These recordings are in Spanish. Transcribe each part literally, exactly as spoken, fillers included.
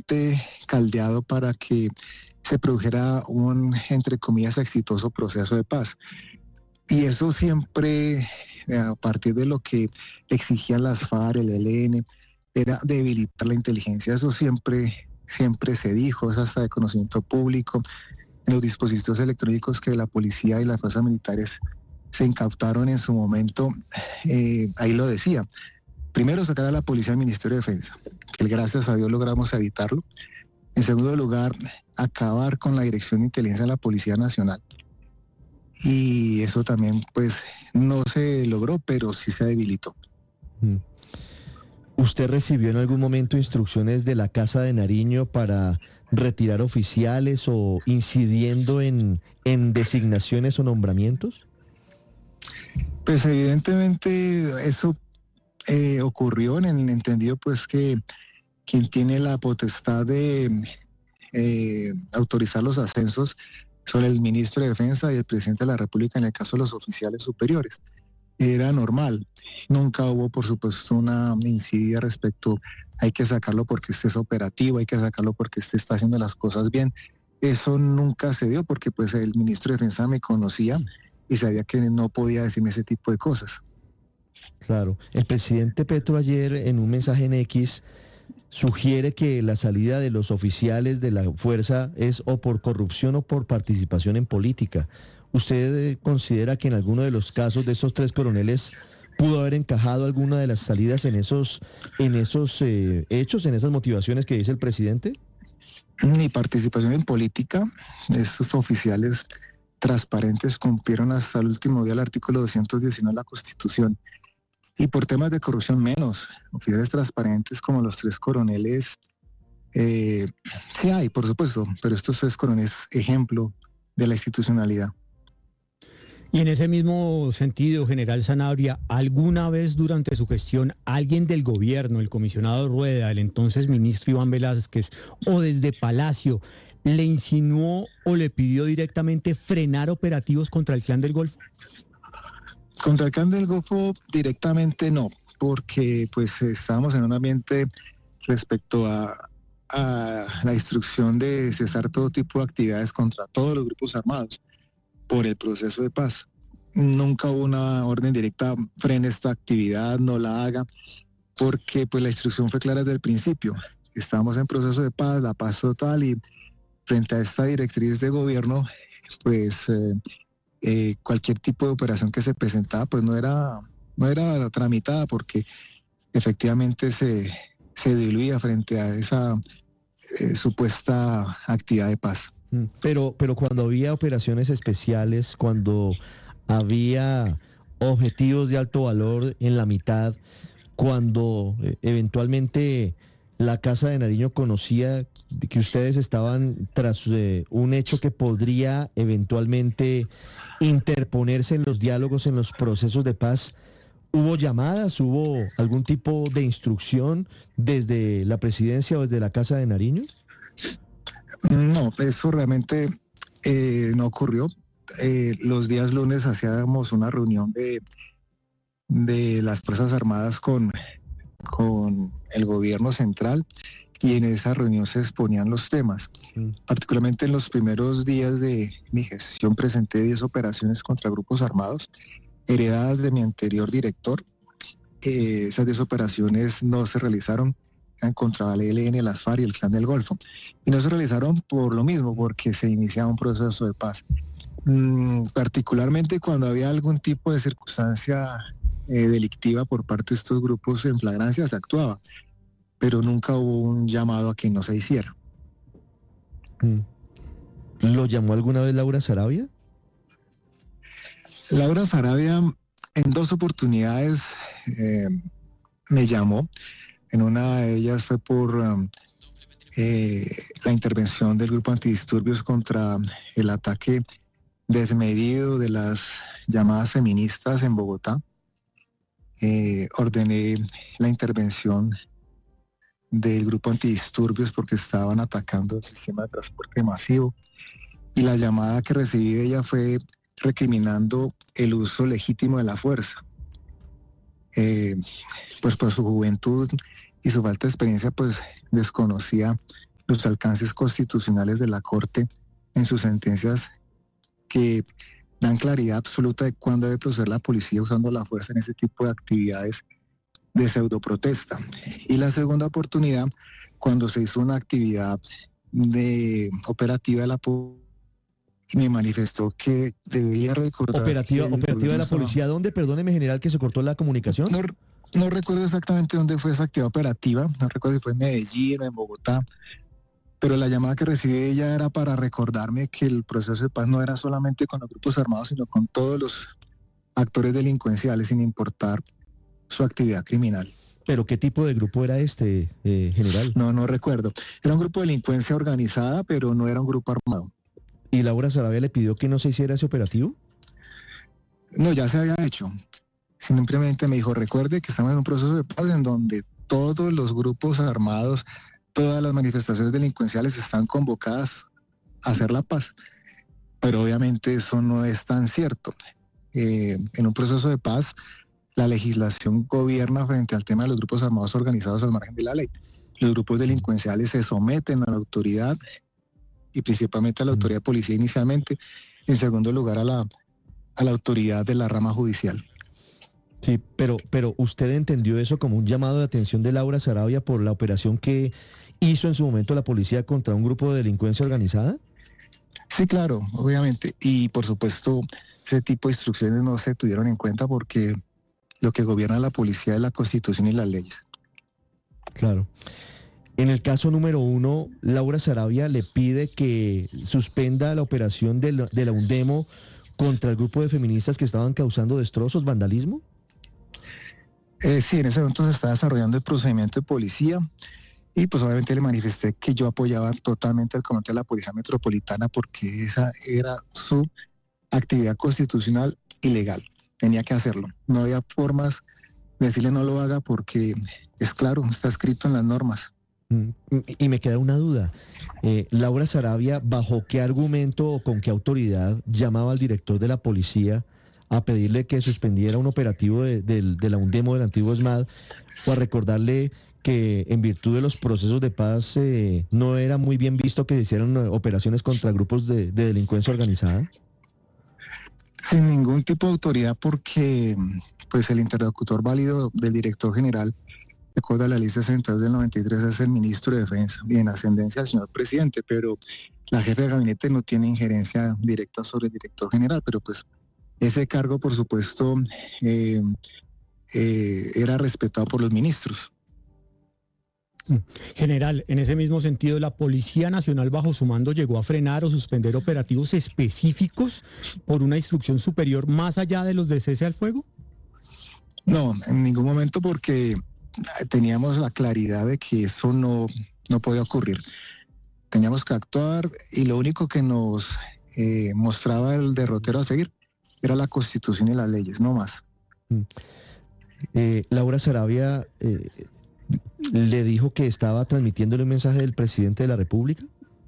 suficientemente caldeado para que se produjera un, entre comillas, exitoso proceso de paz. Y eso siempre, a partir de lo que exigían las FARC, el E L N, era debilitar la inteligencia. Eso siempre, siempre se dijo, es hasta de conocimiento público. En los dispositivos electrónicos que la policía y las fuerzas militares se incautaron en su momento, eh, ahí lo decía. Primero, sacar a la policía del Ministerio de Defensa, que gracias a Dios logramos evitarlo. En segundo lugar, acabar con la Dirección de Inteligencia de la Policía Nacional. Y eso también, pues, no se logró, pero sí se debilitó. ¿Usted recibió en algún momento instrucciones de la Casa de Nariño para retirar oficiales o incidiendo en, en designaciones o nombramientos? Pues evidentemente eso eh, ocurrió en el entendido pues que quien tiene la potestad de eh, autorizar los ascensos son el ministro de Defensa y el presidente de la República en el caso de los oficiales superiores. Era normal, nunca hubo por supuesto una incidencia respecto, hay que sacarlo porque este es operativo, hay que sacarlo porque este está haciendo las cosas bien. Eso nunca se dio porque pues el ministro de Defensa me conocía y sabía que no podía decirme ese tipo de cosas. Claro, el presidente Petro ayer en un mensaje en X sugiere que la salida de los oficiales de la fuerza es o por corrupción o por participación en política. ¿Usted eh, considera que en alguno de los casos de esos tres coroneles pudo haber encajado alguna de las salidas en esos, en esos eh, hechos, en esas motivaciones que dice el presidente? Ni participación en política. Estos oficiales transparentes cumplieron hasta el último día el artículo doscientos diecinueve de la Constitución. Y por temas de corrupción menos. Oficiales transparentes como los tres coroneles, eh, sí hay, por supuesto, pero estos tres coroneles ejemplo de la institucionalidad. Y en ese mismo sentido, general Sanabria, ¿alguna vez durante su gestión alguien del gobierno, el comisionado Rueda, el entonces ministro Iván Velázquez, o desde Palacio, le insinuó o le pidió directamente frenar operativos contra el Clan del Golfo? Contra el Clan del Golfo directamente no, porque pues estábamos en un ambiente respecto a, a la instrucción de cesar todo tipo de actividades contra todos los grupos armados por el proceso de paz. Nunca hubo una orden directa, frene esta actividad, no la haga, porque pues la instrucción fue clara desde el principio. Estamos en proceso de paz, la paz total, y frente a esta directriz de gobierno, pues eh, eh, cualquier tipo de operación que se presentaba, pues no era, no era tramitada, porque efectivamente se, se diluía frente a esa eh, supuesta actividad de paz. Pero, pero cuando había operaciones especiales, cuando había objetivos de alto valor en la mitad, cuando eh, eventualmente la Casa de Nariño conocía de que ustedes estaban tras eh, un hecho que podría eventualmente interponerse en los diálogos, en los procesos de paz, ¿hubo llamadas, hubo algún tipo de instrucción desde la presidencia o desde la Casa de Nariño? No, eso realmente eh, no ocurrió. Eh, los días lunes hacíamos una reunión de, de las Fuerzas Armadas con, con el gobierno central, y en esa reunión se exponían los temas. Mm. Particularmente en los primeros días de mi gestión presenté diez operaciones contra grupos armados heredadas de mi anterior director. Eh, esas diez operaciones no se realizaron contra el E L N, las FARC y el Clan del Golfo. Y no se realizaron por lo mismo, porque se iniciaba un proceso de paz. Mm, particularmente cuando había algún tipo de circunstancia eh, delictiva por parte de estos grupos en flagrancia, se actuaba, pero nunca hubo un llamado a que no se hiciera. Mm. ¿Lo llamó alguna vez Laura Saravia? Laura Saravia en dos oportunidades eh, me llamó. En una de ellas fue por um, eh, la intervención del grupo antidisturbios contra el ataque desmedido de las llamadas feministas en Bogotá. Eh, ordené la intervención del grupo antidisturbios porque estaban atacando el sistema de transporte masivo. Y la llamada que recibí de ella fue recriminando el uso legítimo de la fuerza. Eh, pues por su juventud y su falta de experiencia, pues desconocía los alcances constitucionales de la Corte en sus sentencias que dan claridad absoluta de cuándo debe proceder la policía usando la fuerza en ese tipo de actividades de pseudoprotesta. Y la segunda oportunidad, cuando se hizo una actividad de operativa de la policía, me manifestó que debía recordar... Operativa, operativa de la policía, ¿dónde? Perdóneme, general, que se cortó la comunicación. No, no recuerdo exactamente dónde fue esa actividad operativa, no recuerdo si fue en Medellín o en Bogotá, pero la llamada que recibí de ella era para recordarme que el proceso de paz no era solamente con los grupos armados, sino con todos los actores delincuenciales, sin importar su actividad criminal. ¿Pero qué tipo de grupo era este, eh, general? No, no recuerdo. Era un grupo de delincuencia organizada, pero no era un grupo armado. ¿Y Laura Sarabia le pidió que no se hiciera ese operativo? No, ya se había hecho. Simplemente me dijo, recuerde que estamos en un proceso de paz en donde todos los grupos armados, todas las manifestaciones delincuenciales están convocadas a hacer la paz. Pero obviamente eso no es tan cierto. Eh, en un proceso de paz, la legislación gobierna frente al tema de los grupos armados organizados al margen de la ley. Los grupos delincuenciales se someten a la autoridad y principalmente a la autoridad de policía inicialmente, en segundo lugar a la, a la autoridad de la rama judicial. Sí, pero, pero ¿usted entendió eso como un llamado de atención de Laura Sarabia por la operación que hizo en su momento la policía contra un grupo de delincuencia organizada? Sí, claro, obviamente. Y por supuesto, ese tipo de instrucciones no se tuvieron en cuenta porque lo que gobierna la policía es la Constitución y las leyes. Claro. En el caso número uno, Laura Sarabia le pide que suspenda la operación de la, de la UNDEMO contra el grupo de feministas que estaban causando destrozos, vandalismo. Eh, sí, en ese momento se está desarrollando el procedimiento de policía y pues obviamente le manifesté que yo apoyaba totalmente al comandante de la Policía Metropolitana porque esa era su actividad constitucional y legal. Tenía que hacerlo. No había formas de decirle no lo haga porque es claro, está escrito en las normas. Y me queda una duda. Eh, Laura Sarabia, ¿bajo qué argumento o con qué autoridad llamaba al director de la policía a pedirle que suspendiera un operativo de, de, de la UNDEMO del antiguo ESMAD o a recordarle que en virtud de los procesos de paz eh, no era muy bien visto que se hicieran operaciones contra grupos de, de delincuencia organizada? Sin ningún tipo de autoridad porque pues el interlocutor válido del director general de acuerdo a la lista sesenta y dos del noventa y tres es el ministro de Defensa y en ascendencia al señor presidente, pero la jefe de gabinete no tiene injerencia directa sobre el director general, pero pues ese cargo por supuesto eh, eh, era respetado por los ministros. General, en ese mismo sentido, ¿la Policía Nacional bajo su mando llegó a frenar o suspender operativos específicos por una instrucción superior más allá de los de cese al fuego? No, en ningún momento porque teníamos la claridad de que eso no, no podía ocurrir. Teníamos que actuar y lo único que nos eh, mostraba el derrotero a seguir era la Constitución y las leyes, no más. Eh, Laura Sarabia eh, le dijo que estaba transmitiéndole un mensaje del presidente de la República.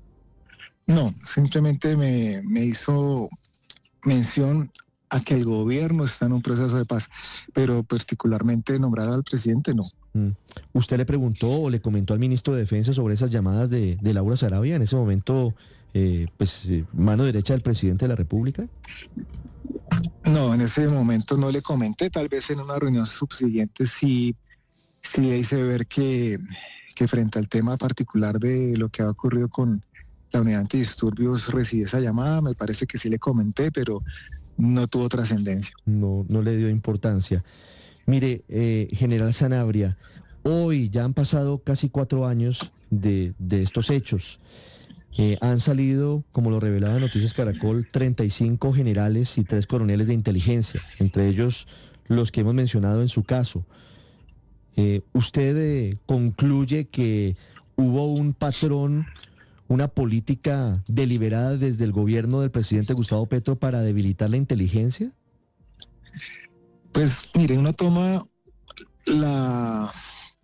No, simplemente me, me hizo mención a que el gobierno está en un proceso de paz, pero particularmente nombrar al presidente no. ¿Usted le preguntó o le comentó al ministro de Defensa sobre esas llamadas de, de Laura Sarabia, en ese momento, eh, pues, eh, mano derecha del presidente de la República? No, en ese momento no le comenté, tal vez en una reunión subsiguiente sí, sí le hice ver que, que frente al tema particular de lo que ha ocurrido con la unidad antidisturbios recibí esa llamada, me parece que sí le comenté, pero no tuvo trascendencia. No, no le dio importancia. Mire, eh, general Sanabria, hoy ya han pasado casi cuatro años de, de estos hechos. Eh, han salido, como lo revelaba Noticias Caracol, treinta y cinco generales y tres coroneles de inteligencia, entre ellos los que hemos mencionado en su caso. Eh, ¿Usted eh, concluye que hubo un patrón, una política deliberada desde el gobierno del presidente Gustavo Petro para debilitar la inteligencia? Pues mire, uno toma la,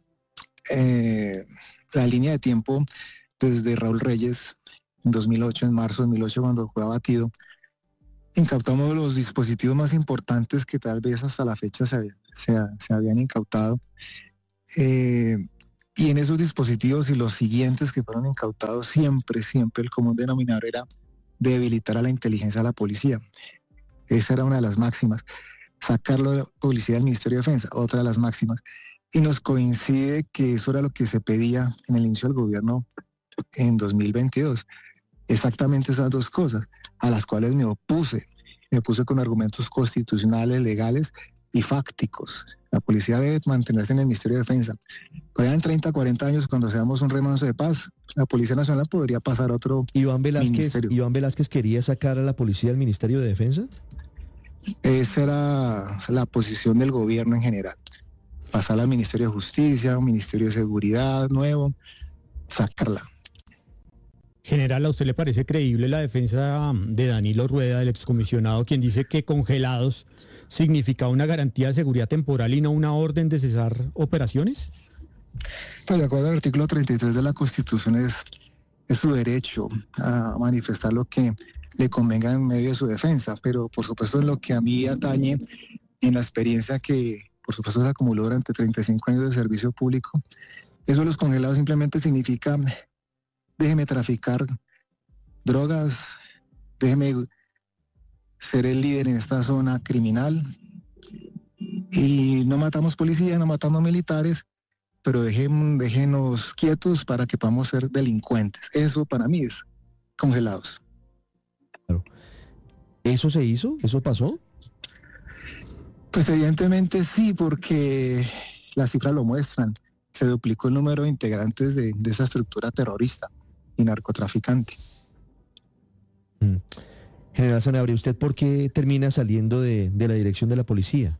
eh, la línea de tiempo desde Raúl Reyes en dos mil ocho, en marzo de dos mil ocho, cuando fue abatido. Incautamos los dispositivos más importantes que tal vez hasta la fecha se, se, se habían incautado. Eh, Y en esos dispositivos y los siguientes que fueron incautados, siempre, siempre el común denominador era debilitar a la inteligencia de la policía. Esa era una de las máximas. Sacarlo de la publicidad del Ministerio de Defensa, otra de las máximas. Y nos coincide que eso era lo que se pedía en el inicio del gobierno en dos mil veintidós. Exactamente esas dos cosas, a las cuales me opuse. Me opuse con argumentos constitucionales, legales y fácticos. La policía debe mantenerse en el Ministerio de Defensa. Pero ya en treinta, cuarenta años, cuando seamos un remanso de paz, la Policía Nacional podría pasar a otro Iván Velázquez, ministerio. Iván Velázquez quería sacar a la policía del Ministerio de Defensa. Esa era la posición del gobierno en general. Pasarla al Ministerio de Justicia, un Ministerio de Seguridad nuevo, sacarla. General, ¿a usted le parece creíble la defensa de Danilo Rueda, el excomisionado, quien dice que congelados significa una garantía de seguridad temporal y no una orden de cesar operaciones? Pues de acuerdo al artículo treinta y tres de la Constitución es, es su derecho a manifestar lo que le convenga en medio de su defensa, pero por supuesto en lo que a mí atañe, en la experiencia que por supuesto se acumuló durante treinta y cinco años de servicio público, eso de los congelados simplemente significa déjeme traficar drogas, déjeme ser el líder en esta zona criminal y no matamos policía, no matamos militares, pero dejen, déjenos quietos para que podamos ser delincuentes. Eso para mí es congelados. Claro. ¿Eso se hizo? ¿Eso pasó? Pues evidentemente sí, porque las cifras lo muestran. Se duplicó el número de integrantes de, de esa estructura terrorista y narcotraficante. Mm. General Sanabria, ¿usted por qué termina saliendo de, de la dirección de la policía?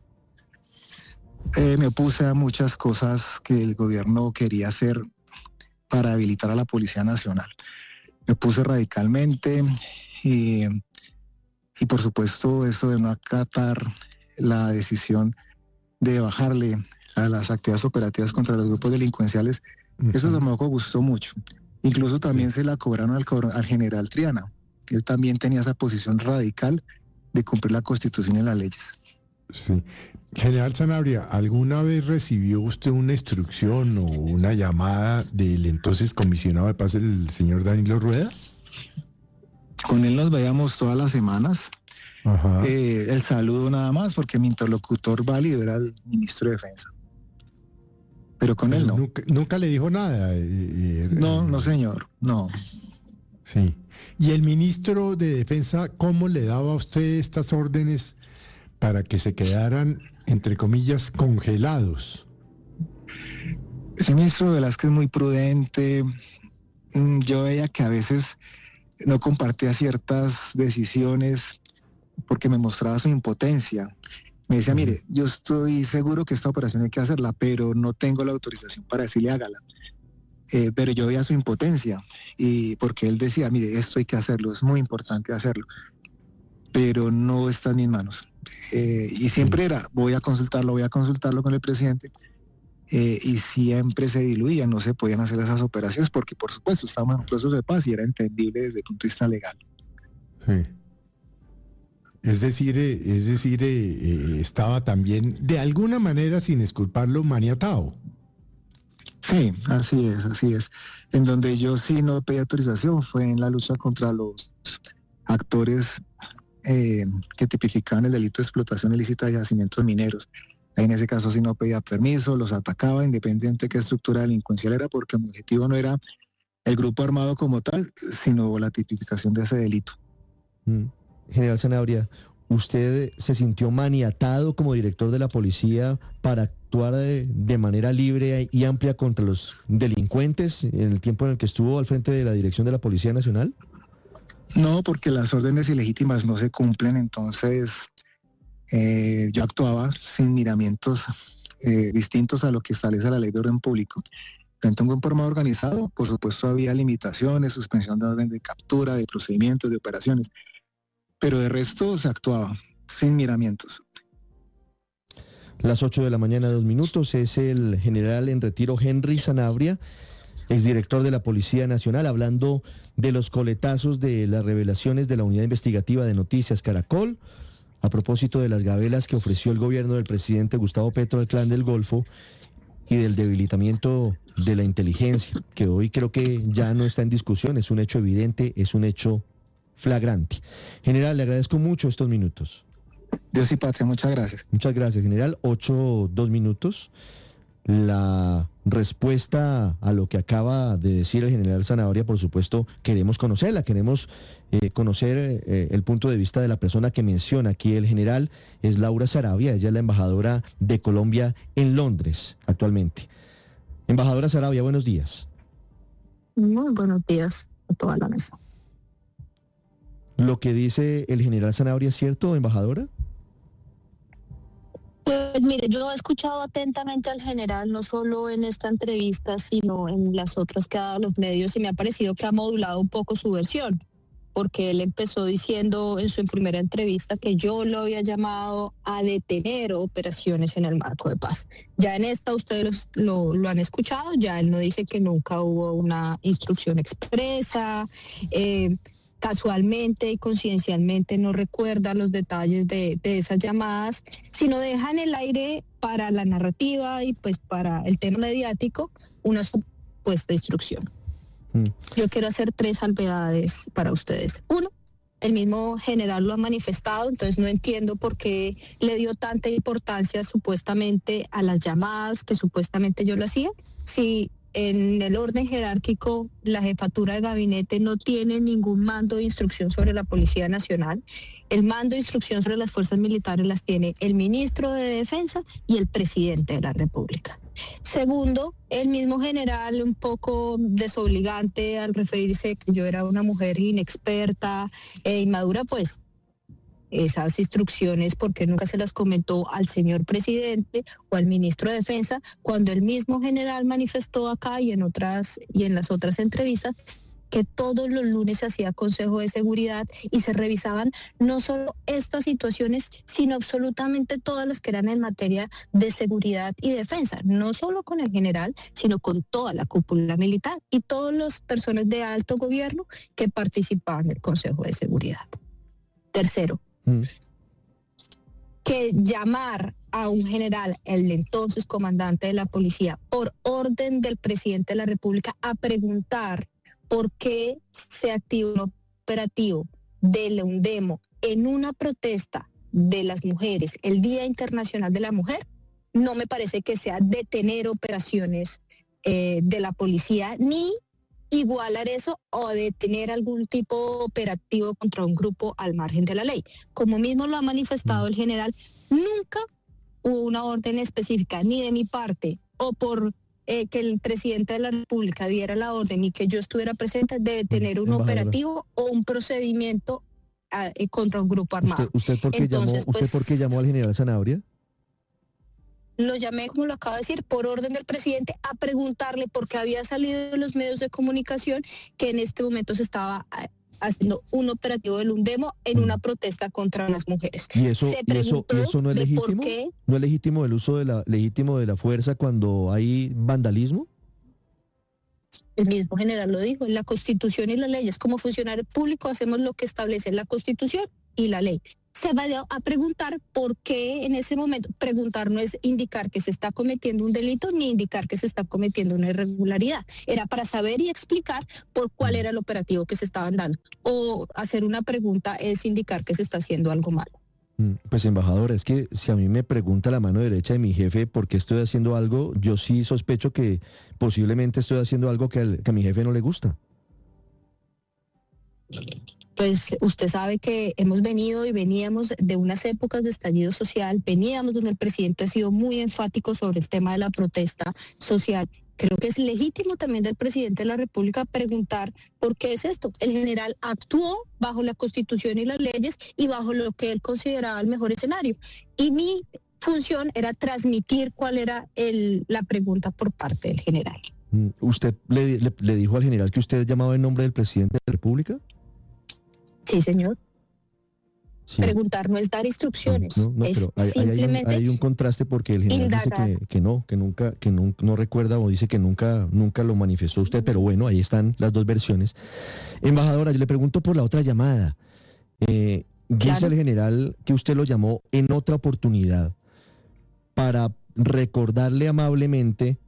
Eh, me opuse a muchas cosas que el gobierno quería hacer para habilitar a la Policía Nacional. Me opuse radicalmente y, y por supuesto eso de no acatar la decisión de bajarle a las actividades operativas contra los grupos delincuenciales, uh-huh. Eso tampoco gustó mucho. Incluso también sí. se la cobraron al, al general Triana, que él también tenía esa posición radical de cumplir la Constitución y las leyes. Sí. General Sanabria, ¿alguna vez recibió usted una instrucción o una llamada del entonces comisionado de paz, el señor Danilo Rueda? Con él nos veíamos todas las semanas. Ajá. Eh, el saludo nada más, porque mi interlocutor válido era el ministro de Defensa. Pero con Pero él no. Nunca, nunca le dijo nada. Eh, eh, no, no señor, no. Sí. ¿Y el ministro de Defensa cómo le daba a usted estas órdenes para que se quedaran, entre comillas, congelados? Ese ministro Velázquez es muy prudente. Yo veía que a veces no compartía ciertas decisiones porque me mostraba su impotencia. Me decía, mire, yo estoy seguro que esta operación hay que hacerla, pero no tengo la autorización para decirle hágala. Eh, pero yo veía su impotencia, y porque él decía, mire, esto hay que hacerlo, es muy importante hacerlo, pero no está en mis manos. Eh, y siempre era, voy a consultarlo, voy a consultarlo con el presidente, eh, y siempre se diluía, no se podían hacer esas operaciones, porque por supuesto estábamos en un proceso de paz y era entendible desde el punto de vista legal. Sí. Es decir, eh, es decir, eh, eh, estaba también, de alguna manera, sin esculparlo, maniatado. Sí, así es, así es. En donde yo sí no pedí autorización fue en la lucha contra los actores eh, que tipificaban el delito de explotación ilícita de yacimientos mineros. Ahí en ese caso sí no pedía permiso, los atacaba, independiente de qué estructura delincuencial era, porque mi objetivo no era el grupo armado como tal, sino la tipificación de ese delito. Mm. General Sanabria, ¿usted se sintió maniatado como director de la policía para actuar de, de manera libre y amplia contra los delincuentes en el tiempo en el que estuvo al frente de la dirección de la Policía Nacional? No, porque las órdenes ilegítimas no se cumplen, entonces eh, yo actuaba sin miramientos eh, distintos a lo que establece la ley de orden público. Frente a un grupo armado organizado, por supuesto había limitaciones, suspensión de orden de captura, de procedimientos, de operaciones, pero de resto se actuaba sin miramientos. Las ocho de la mañana, dos minutos, es el general en retiro Henry Sanabria, exdirector de la Policía Nacional, hablando de los coletazos de las revelaciones de la Unidad Investigativa de Noticias Caracol, a propósito de las gabelas que ofreció el gobierno del presidente Gustavo Petro al Clan del Golfo, y del debilitamiento de la inteligencia, que hoy creo que ya no está en discusión, es un hecho evidente, es un hecho flagrante. General, le agradezco mucho estos minutos. Dios y patria, muchas gracias. Muchas gracias, general. Ocho, dos minutos. La respuesta a lo que acaba de decir el general Zanabria, por supuesto, queremos conocerla, queremos eh, conocer eh, el punto de vista de la persona que menciona aquí el general, es Laura Sarabia, ella es la embajadora de Colombia en Londres actualmente. Embajadora Sarabia, buenos días. Muy buenos días a toda la mesa. ¿Lo que dice el general Zanabria es cierto, embajadora? Pues mire, yo he escuchado atentamente al general, no solo en esta entrevista, sino en las otras que ha dado a los medios, y me ha parecido que ha modulado un poco su versión, porque él empezó diciendo en su primera entrevista que yo lo había llamado a detener operaciones en el marco de paz. Ya en esta ustedes lo, lo han escuchado, ya él no dice que nunca hubo una instrucción expresa, eh, casualmente y conciencialmente no recuerda los detalles de, de esas llamadas, sino deja en el aire para la narrativa y pues para el tema mediático una supuesta instrucción. Mm. Yo quiero hacer tres salvedades para ustedes. Uno, el mismo general lo ha manifestado, entonces no entiendo por qué le dio tanta importancia supuestamente a las llamadas que supuestamente yo lo hacía. Si en el orden jerárquico, la jefatura de gabinete no tiene ningún mando de instrucción sobre la Policía Nacional. El mando de instrucción sobre las fuerzas militares las tiene el ministro de Defensa y el presidente de la República. Segundo, el mismo general, un poco desobligante al referirse que yo era una mujer inexperta e inmadura, pues esas instrucciones, porque nunca se las comentó al señor presidente o al ministro de Defensa, cuando el mismo general manifestó acá y en otras y en las otras entrevistas que todos los lunes se hacía Consejo de Seguridad y se revisaban no solo estas situaciones, sino absolutamente todas las que eran en materia de seguridad y defensa, no solo con el general, sino con toda la cúpula militar y todas las personas de alto gobierno que participaban en el Consejo de Seguridad. Tercero, que llamar a un general, el entonces comandante de la policía, por orden del presidente de la República, a preguntar por qué se activó un operativo de Leundemo en una protesta de las mujeres, el Día Internacional de la Mujer, no me parece que sea detener operaciones eh, de la policía, ni igualar eso o detener algún tipo de operativo contra un grupo al margen de la ley. Como mismo lo ha manifestado el general, nunca hubo una orden específica, ni de mi parte, o por eh, que el presidente de la República diera la orden y que yo estuviera presente de detener un Embajadora. operativo o un procedimiento a, eh, contra un grupo armado. ¿Usted, usted, por qué Entonces, llamó, pues, ¿Usted por qué llamó al general Zanabria? Lo llamé, como lo acabo de decir, por orden del presidente a preguntarle por qué había salido en los medios de comunicación que en este momento se estaba haciendo un operativo de Leundemo en una protesta contra las mujeres. ¿Y eso, se y eso, y eso no es de legítimo? por qué. ¿No es legítimo el uso de la legítimo de la fuerza cuando hay vandalismo? El mismo general lo dijo, en la Constitución y las leyes, como funcionario público hacemos lo que establece la Constitución y la ley. Se va a preguntar por qué en ese momento. Preguntar no es indicar que se está cometiendo un delito ni indicar que se está cometiendo una irregularidad. Era para saber y explicar por cuál era el operativo que se estaban dando. O hacer una pregunta es indicar que se está haciendo algo malo. Pues embajadora, es que si a mí me pregunta la mano derecha de mi jefe por qué estoy haciendo algo, yo sí sospecho que posiblemente estoy haciendo algo que, al, que a mi jefe no le gusta. Pues usted sabe que hemos venido y veníamos de unas épocas de estallido social, veníamos donde el presidente ha sido muy enfático sobre el tema de la protesta social. Creo que es legítimo también del presidente de la República preguntar por qué es esto. El general actuó bajo la Constitución y las leyes y bajo lo que él consideraba el mejor escenario. Y mi función era transmitir cuál era el, la pregunta por parte del general. ¿Usted le, le, le dijo al general que usted llamaba en nombre del presidente de la República? Sí, señor. Sí. Preguntar no es dar instrucciones, no, no, es pero hay, simplemente hay, un, hay un contraste porque el general indagar. dice que, que no, que nunca, que no, no recuerda o dice que nunca, nunca lo manifestó usted, pero bueno, ahí están las dos versiones. Embajadora, yo le pregunto por la otra llamada. Eh, claro. Dice el general que usted lo llamó en otra oportunidad para recordarle amablemente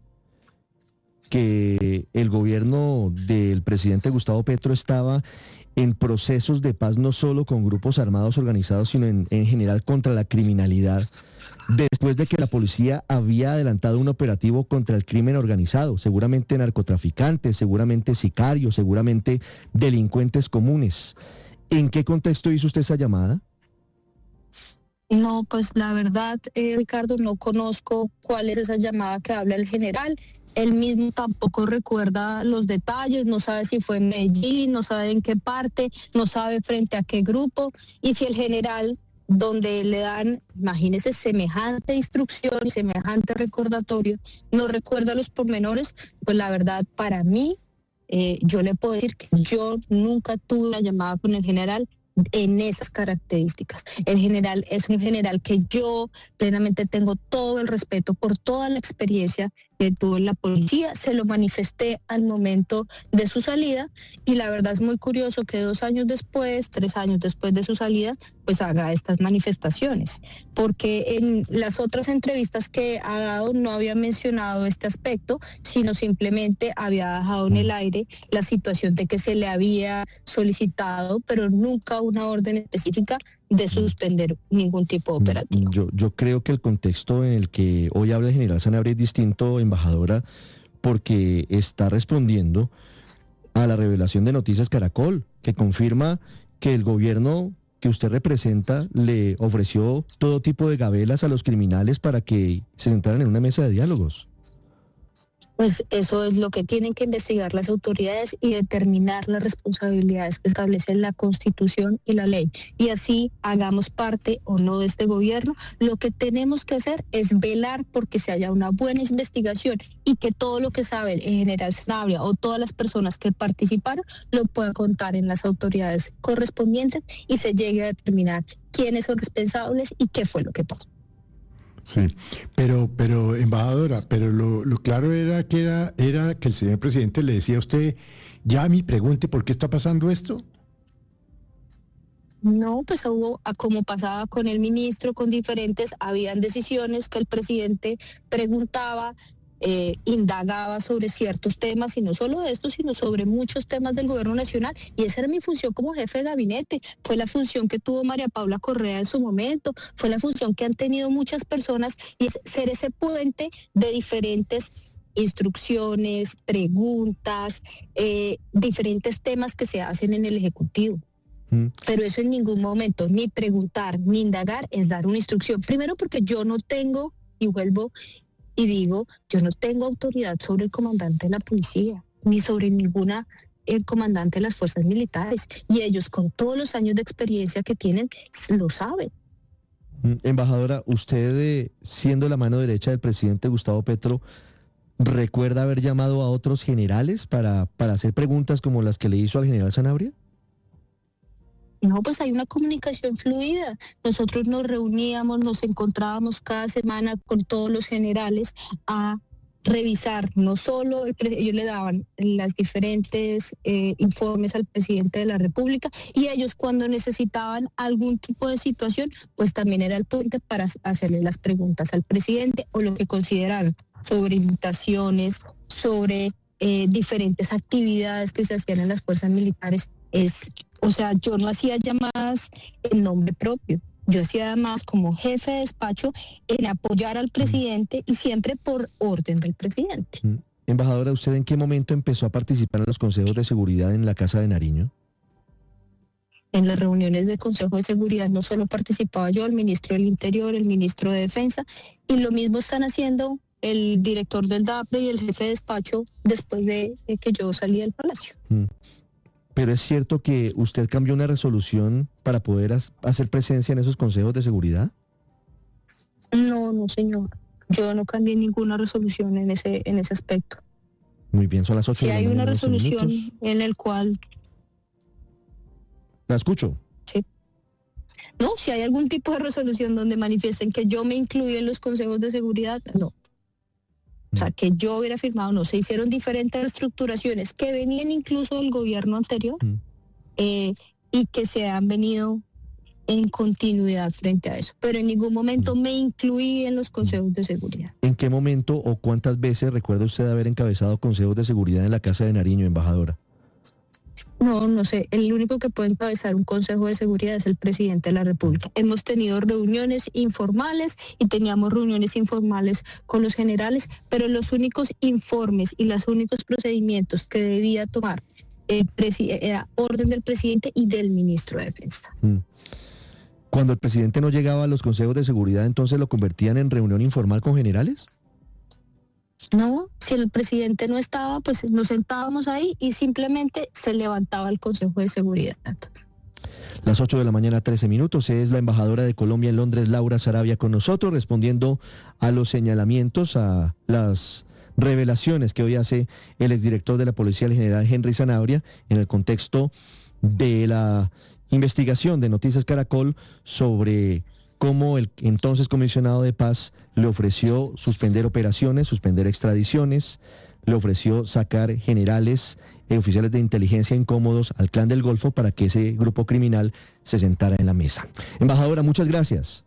que el gobierno del presidente Gustavo Petro estaba en procesos de paz no solo con grupos armados organizados, sino en, en general contra la criminalidad, después de que la policía había adelantado un operativo contra el crimen organizado, seguramente narcotraficantes, seguramente sicarios, seguramente delincuentes comunes. ¿En qué contexto hizo usted esa llamada? No, pues la verdad, eh, Ricardo, no conozco cuál es esa llamada que habla el general. Él mismo tampoco recuerda los detalles, no sabe si fue en Medellín, no sabe en qué parte, no sabe frente a qué grupo. Y si el general, donde le dan, imagínese, semejante instrucción y semejante recordatorio, no recuerda los pormenores, pues la verdad, para mí, eh, yo le puedo decir que yo nunca tuve una llamada con el general en esas características. El general es un general que yo plenamente tengo todo el respeto por toda la experiencia que tuvo en la policía, se lo manifesté al momento de su salida y la verdad es muy curioso que dos años después, tres años después de su salida, pues haga estas manifestaciones, porque en las otras entrevistas que ha dado no había mencionado este aspecto, sino simplemente había dejado en el aire la situación de que se le había solicitado, pero nunca una orden específica de suspender ningún tipo de operativo. Yo, yo creo que el contexto en el que hoy habla el general Sanabria es distinto, embajadora, porque está respondiendo a la revelación de Noticias Caracol, que confirma que el gobierno que usted representa le ofreció todo tipo de gabelas a los criminales para que se sentaran en una mesa de diálogos. Pues eso es lo que tienen que investigar las autoridades y determinar las responsabilidades que establecen la Constitución y la ley. Y así hagamos parte o no de este gobierno, lo que tenemos que hacer es velar porque se haya una buena investigación y que todo lo que sabe el general Sanabria o todas las personas que participaron lo puedan contar en las autoridades correspondientes y se llegue a determinar quiénes son responsables y qué fue lo que pasó. Sí, pero, pero embajadora, pero lo, lo claro era que era, era que el señor presidente le decía a usted, ya me pregunte por qué está pasando esto. No, pues hubo, como pasaba con el ministro, con diferentes, habían decisiones que el presidente preguntaba, eh, indagaba sobre ciertos temas, y no solo de esto, sino sobre muchos temas del gobierno nacional, y esa era mi función como jefe de gabinete, fue la función que tuvo María Paula Correa en su momento, fue la función que han tenido muchas personas, y es ser ese puente de diferentes instrucciones, preguntas, eh, diferentes temas que se hacen en el Ejecutivo. Pero eso en ningún momento, ni preguntar, ni indagar, es dar una instrucción. Primero porque yo no tengo, y vuelvo y digo, yo no tengo autoridad sobre el comandante de la policía, ni sobre ninguna el comandante de las fuerzas militares. Y ellos, con todos los años de experiencia que tienen, lo saben. Embajadora, usted, eh, siendo la mano derecha del presidente Gustavo Petro, ¿recuerda haber llamado a otros generales para, para hacer preguntas como las que le hizo al general Sanabria? No, pues hay una comunicación fluida. Nosotros nos reuníamos, nos encontrábamos cada semana con todos los generales a revisar, no solo, el ellos le daban las diferentes eh, informes al presidente de la República, y ellos cuando necesitaban algún tipo de situación, pues también era el puente para hacerle las preguntas al presidente o lo que consideraran sobre invitaciones, sobre eh, diferentes actividades que se hacían en las fuerzas militares. Es, o sea, yo no hacía llamadas en nombre propio, yo hacía llamadas como jefe de despacho en apoyar al presidente y siempre por orden del presidente. Embajadora, ¿usted en qué momento empezó a participar en los consejos de seguridad en la Casa de Nariño? En las reuniones del Consejo de Seguridad no solo participaba yo, el ministro del Interior, el ministro de Defensa, y lo mismo están haciendo el director del D A P R E y el jefe de despacho después de, de que yo salí del Palacio. Mm. Pero es cierto que usted cambió una resolución para poder hacer presencia en esos consejos de seguridad. No, no, señor. Yo no cambié ninguna resolución en ese en ese aspecto. Muy bien, son las ocho. Si de la hay mañana, una resolución minutos. en el cual... La escucho. Sí. No, si hay algún tipo de resolución donde manifiesten que yo me incluí en los consejos de seguridad, no. O sea, que yo hubiera firmado, no. Se hicieron diferentes reestructuraciones que venían incluso del gobierno anterior mm. eh, y que se han venido en continuidad frente a eso, pero en ningún momento me incluí en los consejos de seguridad. ¿En qué momento o cuántas veces recuerda usted haber encabezado consejos de seguridad en la Casa de Nariño, embajadora? No, no sé, el único que puede encabezar un consejo de seguridad es el presidente de la República. Hemos tenido reuniones informales y teníamos reuniones informales con los generales, pero los únicos informes y los únicos procedimientos que debía tomar el presidente era orden del presidente y del ministro de Defensa. Cuando el presidente no llegaba a los consejos de seguridad, ¿entonces lo convertían en reunión informal con generales? No, si el presidente no estaba, pues nos sentábamos ahí y simplemente se levantaba el Consejo de Seguridad. Las ocho de la mañana, trece minutos, es la embajadora de Colombia en Londres, Laura Sarabia, con nosotros, respondiendo a los señalamientos, a las revelaciones que hoy hace el exdirector de la Policía, el general Henry Zanabria, en el contexto de la investigación de Noticias Caracol sobre cómo el entonces comisionado de paz le ofreció suspender operaciones, suspender extradiciones, le ofreció sacar generales y oficiales de inteligencia incómodos al Clan del Golfo para que ese grupo criminal se sentara en la mesa. Embajadora, muchas gracias.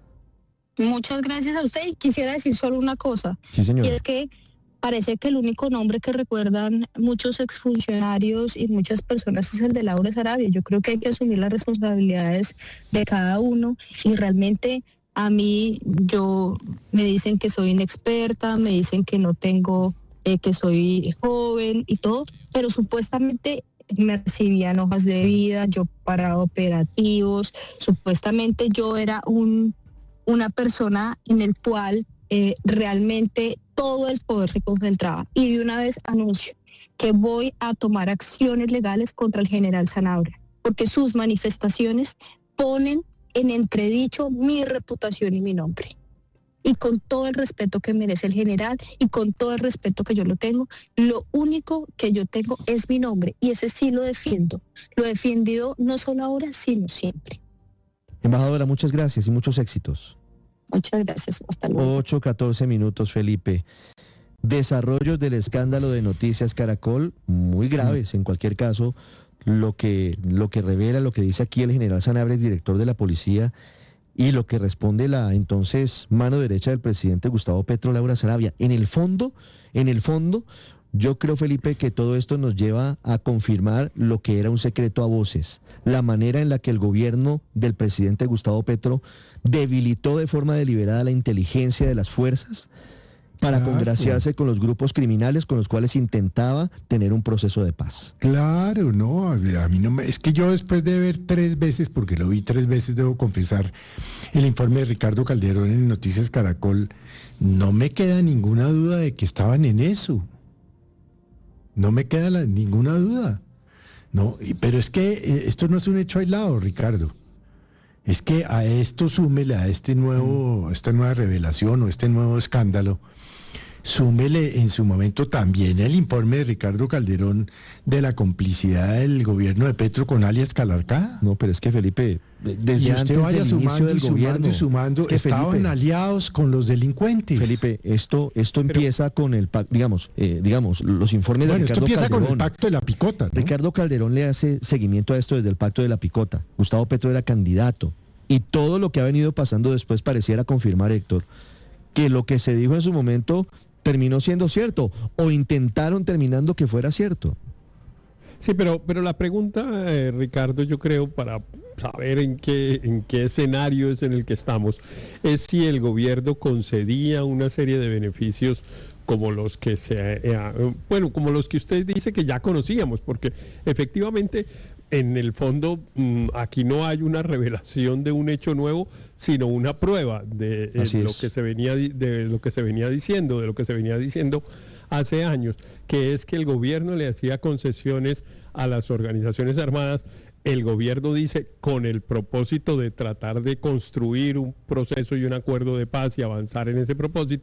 Muchas gracias a usted y quisiera decir solo una cosa. Sí, señora. Y es que parece que el único nombre que recuerdan muchos exfuncionarios y muchas personas es el de Laura Sarabia. Yo creo que hay que asumir las responsabilidades de cada uno y realmente a mí yo me dicen que soy inexperta, me dicen que no tengo, eh, que soy joven y todo, pero supuestamente me recibían hojas de vida, yo para operativos, supuestamente yo era un una persona en el cual eh, realmente todo el poder se concentraba. Y de una vez anuncio que voy a tomar acciones legales contra el general Zanabria, porque sus manifestaciones ponen en entredicho mi reputación y mi nombre. Y con todo el respeto que merece el general y con todo el respeto que yo lo tengo, lo único que yo tengo es mi nombre y ese sí lo defiendo. Lo he defendido no solo ahora, sino siempre. Embajadora, muchas gracias y muchos éxitos. Muchas gracias. Hasta luego. ocho, catorce minutos, Felipe. Desarrollos del escándalo de Noticias Caracol, muy graves en cualquier caso. Lo que, lo que revela, lo que dice aquí el general Zanabria, director de la policía, y lo que responde la entonces mano derecha del presidente Gustavo Petro, Laura Sarabia. En el fondo, en el fondo, yo creo, Felipe, que todo esto nos lleva a confirmar lo que era un secreto a voces, la manera en la que el gobierno del presidente Gustavo Petro debilitó de forma deliberada la inteligencia de las fuerzas para Claro. congraciarse con los grupos criminales con los cuales intentaba tener un proceso de paz. Claro, no, a mí no me, es que yo después de ver tres veces, porque lo vi tres veces, debo confesar, el informe de Ricardo Calderón en Noticias Caracol, no me queda ninguna duda de que estaban en eso. No me queda la, ninguna duda. No, y, pero es que eh, esto no es un hecho aislado, Ricardo. Es que a esto súmele, a este nuevo, esta nueva revelación o este nuevo escándalo, súmele en su momento también el informe de Ricardo Calderón de la complicidad del gobierno de Petro con alias Calarcá. No, pero es que, Felipe, desde Y antes usted vaya del inicio sumando del y sumando gobierno, y sumando, es que, estaban Felipe, aliados con los delincuentes. Felipe, esto, esto empieza con el pacto, digamos, eh, digamos, los informes bueno, de esto Ricardo empieza Calderón. con el pacto de la picota, ¿no? Ricardo Calderón le hace seguimiento a esto desde el pacto de la picota. Gustavo Petro era candidato. Y todo lo que ha venido pasando después pareciera confirmar, Héctor, que lo que se dijo en su momento terminó siendo cierto, o intentaron terminando que fuera cierto. Sí, pero, pero la pregunta, eh, Ricardo, yo creo, para saber en qué, en qué escenario es en el que estamos, es si el gobierno concedía una serie de beneficios como los que se, eh, bueno, como los que usted dice que ya conocíamos, porque efectivamente, en el fondo, mmm, aquí no hay una revelación de un hecho nuevo, sino una prueba de eh, lo que se venía de lo que se venía diciendo, de lo que se venía diciendo hace años, que es que el gobierno le hacía concesiones a las organizaciones armadas. El gobierno dice con el propósito de tratar de construir un proceso y un acuerdo de paz y avanzar en ese propósito,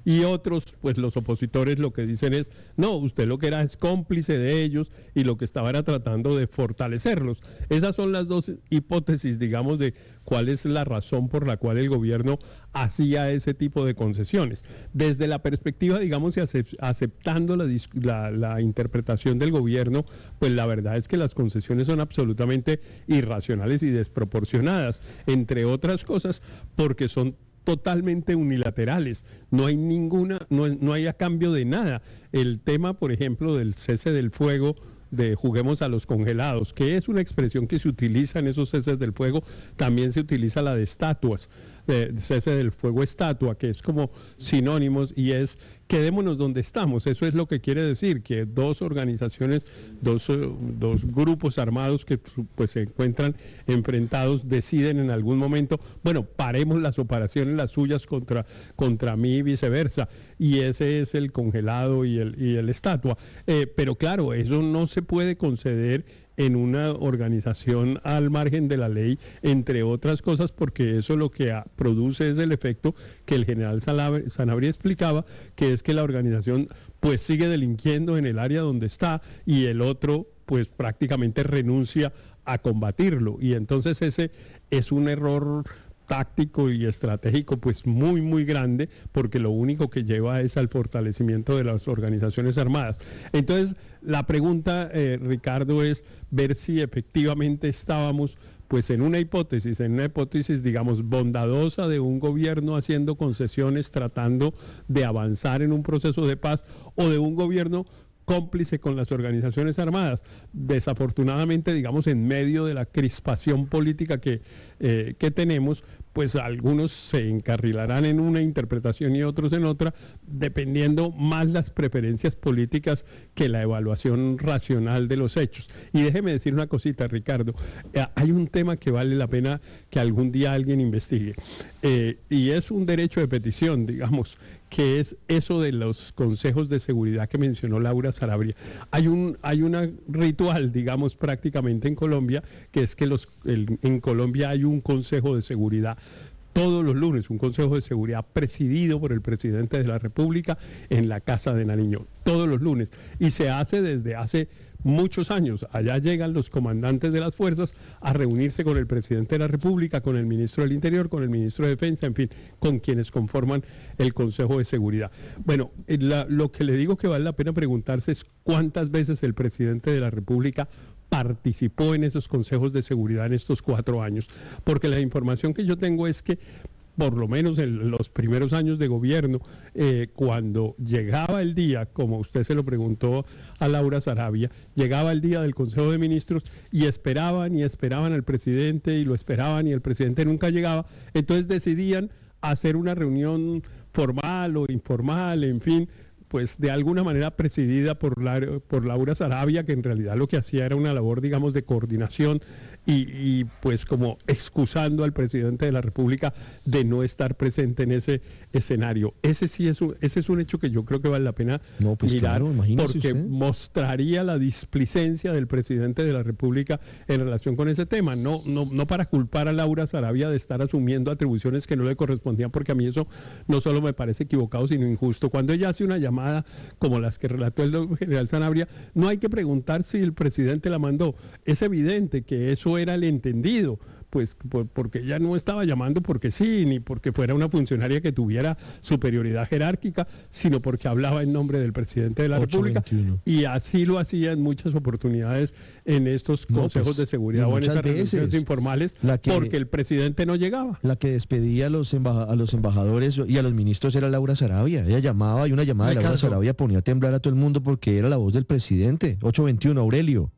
y otros, pues los opositores lo que dicen es, no, usted lo que era es cómplice de ellos y lo que estaba era tratando de fortalecerlos. Esas son las dos hipótesis, digamos, de cuál es la razón por la cual el gobierno hacía ese tipo de concesiones. Desde la perspectiva, digamos, y aceptando la, la, la interpretación del gobierno, pues la verdad es que las concesiones son absolutamente irracionales y desproporcionadas, entre otras cosas porque son totalmente unilaterales, no hay ninguna, no, no hay a cambio de nada. El tema, por ejemplo, del cese del fuego, de juguemos a los congelados, que es una expresión que se utiliza en esos ceses del fuego, también se utiliza la de estatuas, de cese del fuego estatua, que es como sinónimos y es quedémonos donde estamos. Eso es lo que quiere decir, que dos organizaciones, dos, dos grupos armados que pues se encuentran enfrentados deciden en algún momento, bueno, paremos las operaciones, las suyas contra, contra mí y viceversa. Y ese es el congelado y el, y el estatua. Eh, pero claro, eso no se puede conceder en una organización al margen de la ley, entre otras cosas, porque eso lo que a, produce es el efecto que el general Sanabria explicaba, que es que la organización pues sigue delinquiendo en el área donde está y el otro pues prácticamente renuncia a combatirlo. Y entonces ese es un error táctico y estratégico pues muy muy grande, porque lo único que lleva es al fortalecimiento de las organizaciones armadas. Entonces la pregunta, eh, Ricardo, es ver si efectivamente estábamos pues en una hipótesis, en una hipótesis digamos bondadosa de un gobierno haciendo concesiones tratando de avanzar en un proceso de paz, o de un gobierno cómplice con las organizaciones armadas. Desafortunadamente, digamos, en medio de la crispación política que, eh, que tenemos, pues algunos se encarrilarán en una interpretación y otros en otra, dependiendo más las preferencias políticas que la evaluación racional de los hechos. Y déjeme decir una cosita, Ricardo, eh, hay un tema que vale la pena que algún día alguien investigue, eh, y es un derecho de petición, digamos, que es eso de los consejos de seguridad que mencionó Laura Sarabia. Hay un hay un ritual, digamos, prácticamente en Colombia, que es que los el, en Colombia hay un consejo de seguridad todos los lunes, un consejo de seguridad presidido por el presidente de la República en la Casa de Nariño, todos los lunes, y se hace desde hace muchos años. Allá llegan los comandantes de las fuerzas a reunirse con el presidente de la República, con el ministro del Interior, con el ministro de Defensa, en fin, con quienes conforman el Consejo de Seguridad. Bueno, la, lo que le digo que vale la pena preguntarse es cuántas veces el presidente de la República participó en esos consejos de seguridad en estos cuatro años, porque la información que yo tengo es que por lo menos en los primeros años de gobierno, eh, cuando llegaba el día, como usted se lo preguntó a Laura Sarabia, llegaba el día del Consejo de Ministros y esperaban y esperaban al presidente y lo esperaban y el presidente nunca llegaba, entonces decidían hacer una reunión formal o informal, en fin, pues de alguna manera presidida por, la, por Laura Sarabia, que en realidad lo que hacía era una labor, digamos, de coordinación y, y pues como excusando al presidente de la República de no estar presente en ese escenario. Ese sí es un, ese es un hecho que yo creo que vale la pena no, pues mirar, claro, porque usted. mostraría la displicencia del presidente de la República en relación con ese tema. No, no, no para culpar a Laura Sarabia de estar asumiendo atribuciones que no le correspondían, porque a mí eso no solo me parece equivocado, sino injusto. Cuando ella hace una llamada como las que relató el general Sanabria, no hay que preguntar si el presidente la mandó. Es evidente que eso era el entendido, pues por, porque ella no estaba llamando porque sí, ni porque fuera una funcionaria que tuviera superioridad jerárquica, sino porque hablaba en nombre del presidente de la República, y así lo hacía en muchas oportunidades en estos no, consejos pues, de seguridad o en esas veces, reuniones informales, la que, porque el presidente no llegaba. La que despedía a los, embaja, a los embajadores y a los ministros era Laura Sarabia. Ella llamaba y una llamada de Laura Sarabia ponía a temblar a todo el mundo porque era la voz del presidente. ocho veintiuno, Aurelio.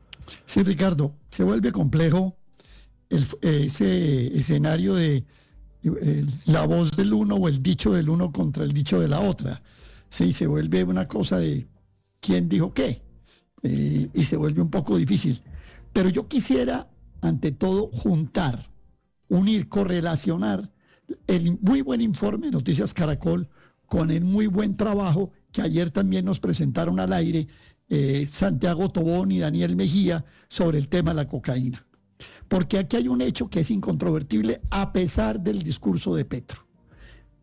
Sí, Ricardo, se vuelve complejo el, ese escenario de eh, la voz del uno o el dicho del uno contra el dicho de la otra. Sí, se vuelve una cosa de quién dijo qué, eh, y se vuelve un poco difícil. Pero yo quisiera, ante todo, juntar, unir, correlacionar el muy buen informe de Noticias Caracol con el muy buen trabajo que ayer también nos presentaron al aire Eh, Santiago Tobón y Daniel Mejía sobre el tema de la cocaína. Porque aquí hay un hecho que es incontrovertible a pesar del discurso de Petro.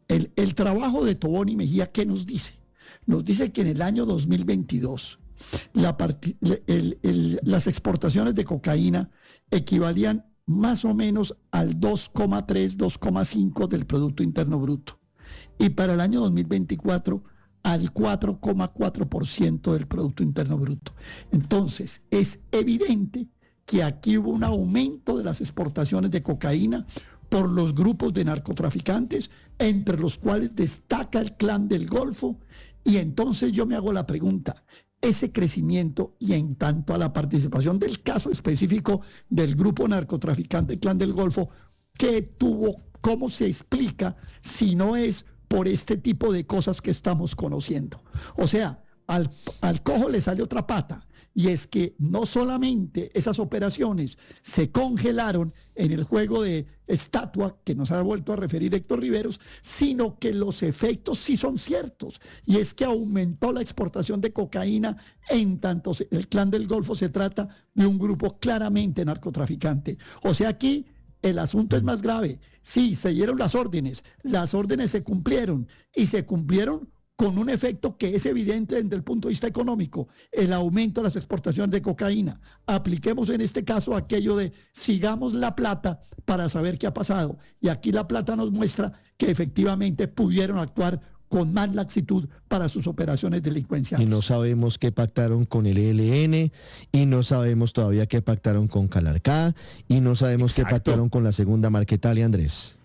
el, el trabajo de Tobón y Mejía, ¿qué nos dice? Nos dice que en el año dos mil veintidós la parti- el, el, las exportaciones de cocaína equivalían más o menos al dos coma tres, dos coma cinco del Producto Interno Bruto. Y para el año dos mil veinticuatro al cuatro coma cuatro por ciento del Producto Interno Bruto. Entonces, es evidente que aquí hubo un aumento de las exportaciones de cocaína por los grupos de narcotraficantes, entre los cuales destaca el Clan del Golfo. Y entonces yo me hago la pregunta, ese crecimiento y en tanto a la participación del caso específico del grupo narcotraficante Clan del Golfo, ¿qué tuvo? ¿Cómo se explica si no es por este tipo de cosas que estamos conociendo? O sea, al, al cojo le sale otra pata, y es que no solamente esas operaciones se congelaron en el juego de estatua que nos ha vuelto a referir Héctor Riveros, sino que los efectos sí son ciertos, y es que aumentó la exportación de cocaína, en tanto el Clan del Golfo se trata de un grupo claramente narcotraficante. O sea, aquí el asunto es más grave. Sí, se dieron las órdenes, las órdenes se cumplieron, y se cumplieron con un efecto que es evidente desde el punto de vista económico, el aumento de las exportaciones de cocaína. Apliquemos en este caso aquello de sigamos la plata para saber qué ha pasado. Y aquí la plata nos muestra que efectivamente pudieron actuar con más laxitud para sus operaciones delincuenciales. Y no sabemos qué pactaron con el E L N, y no sabemos todavía qué pactaron con Calarcá, y no sabemos Exacto. qué pactaron con la segunda Marquetalia, Andrés.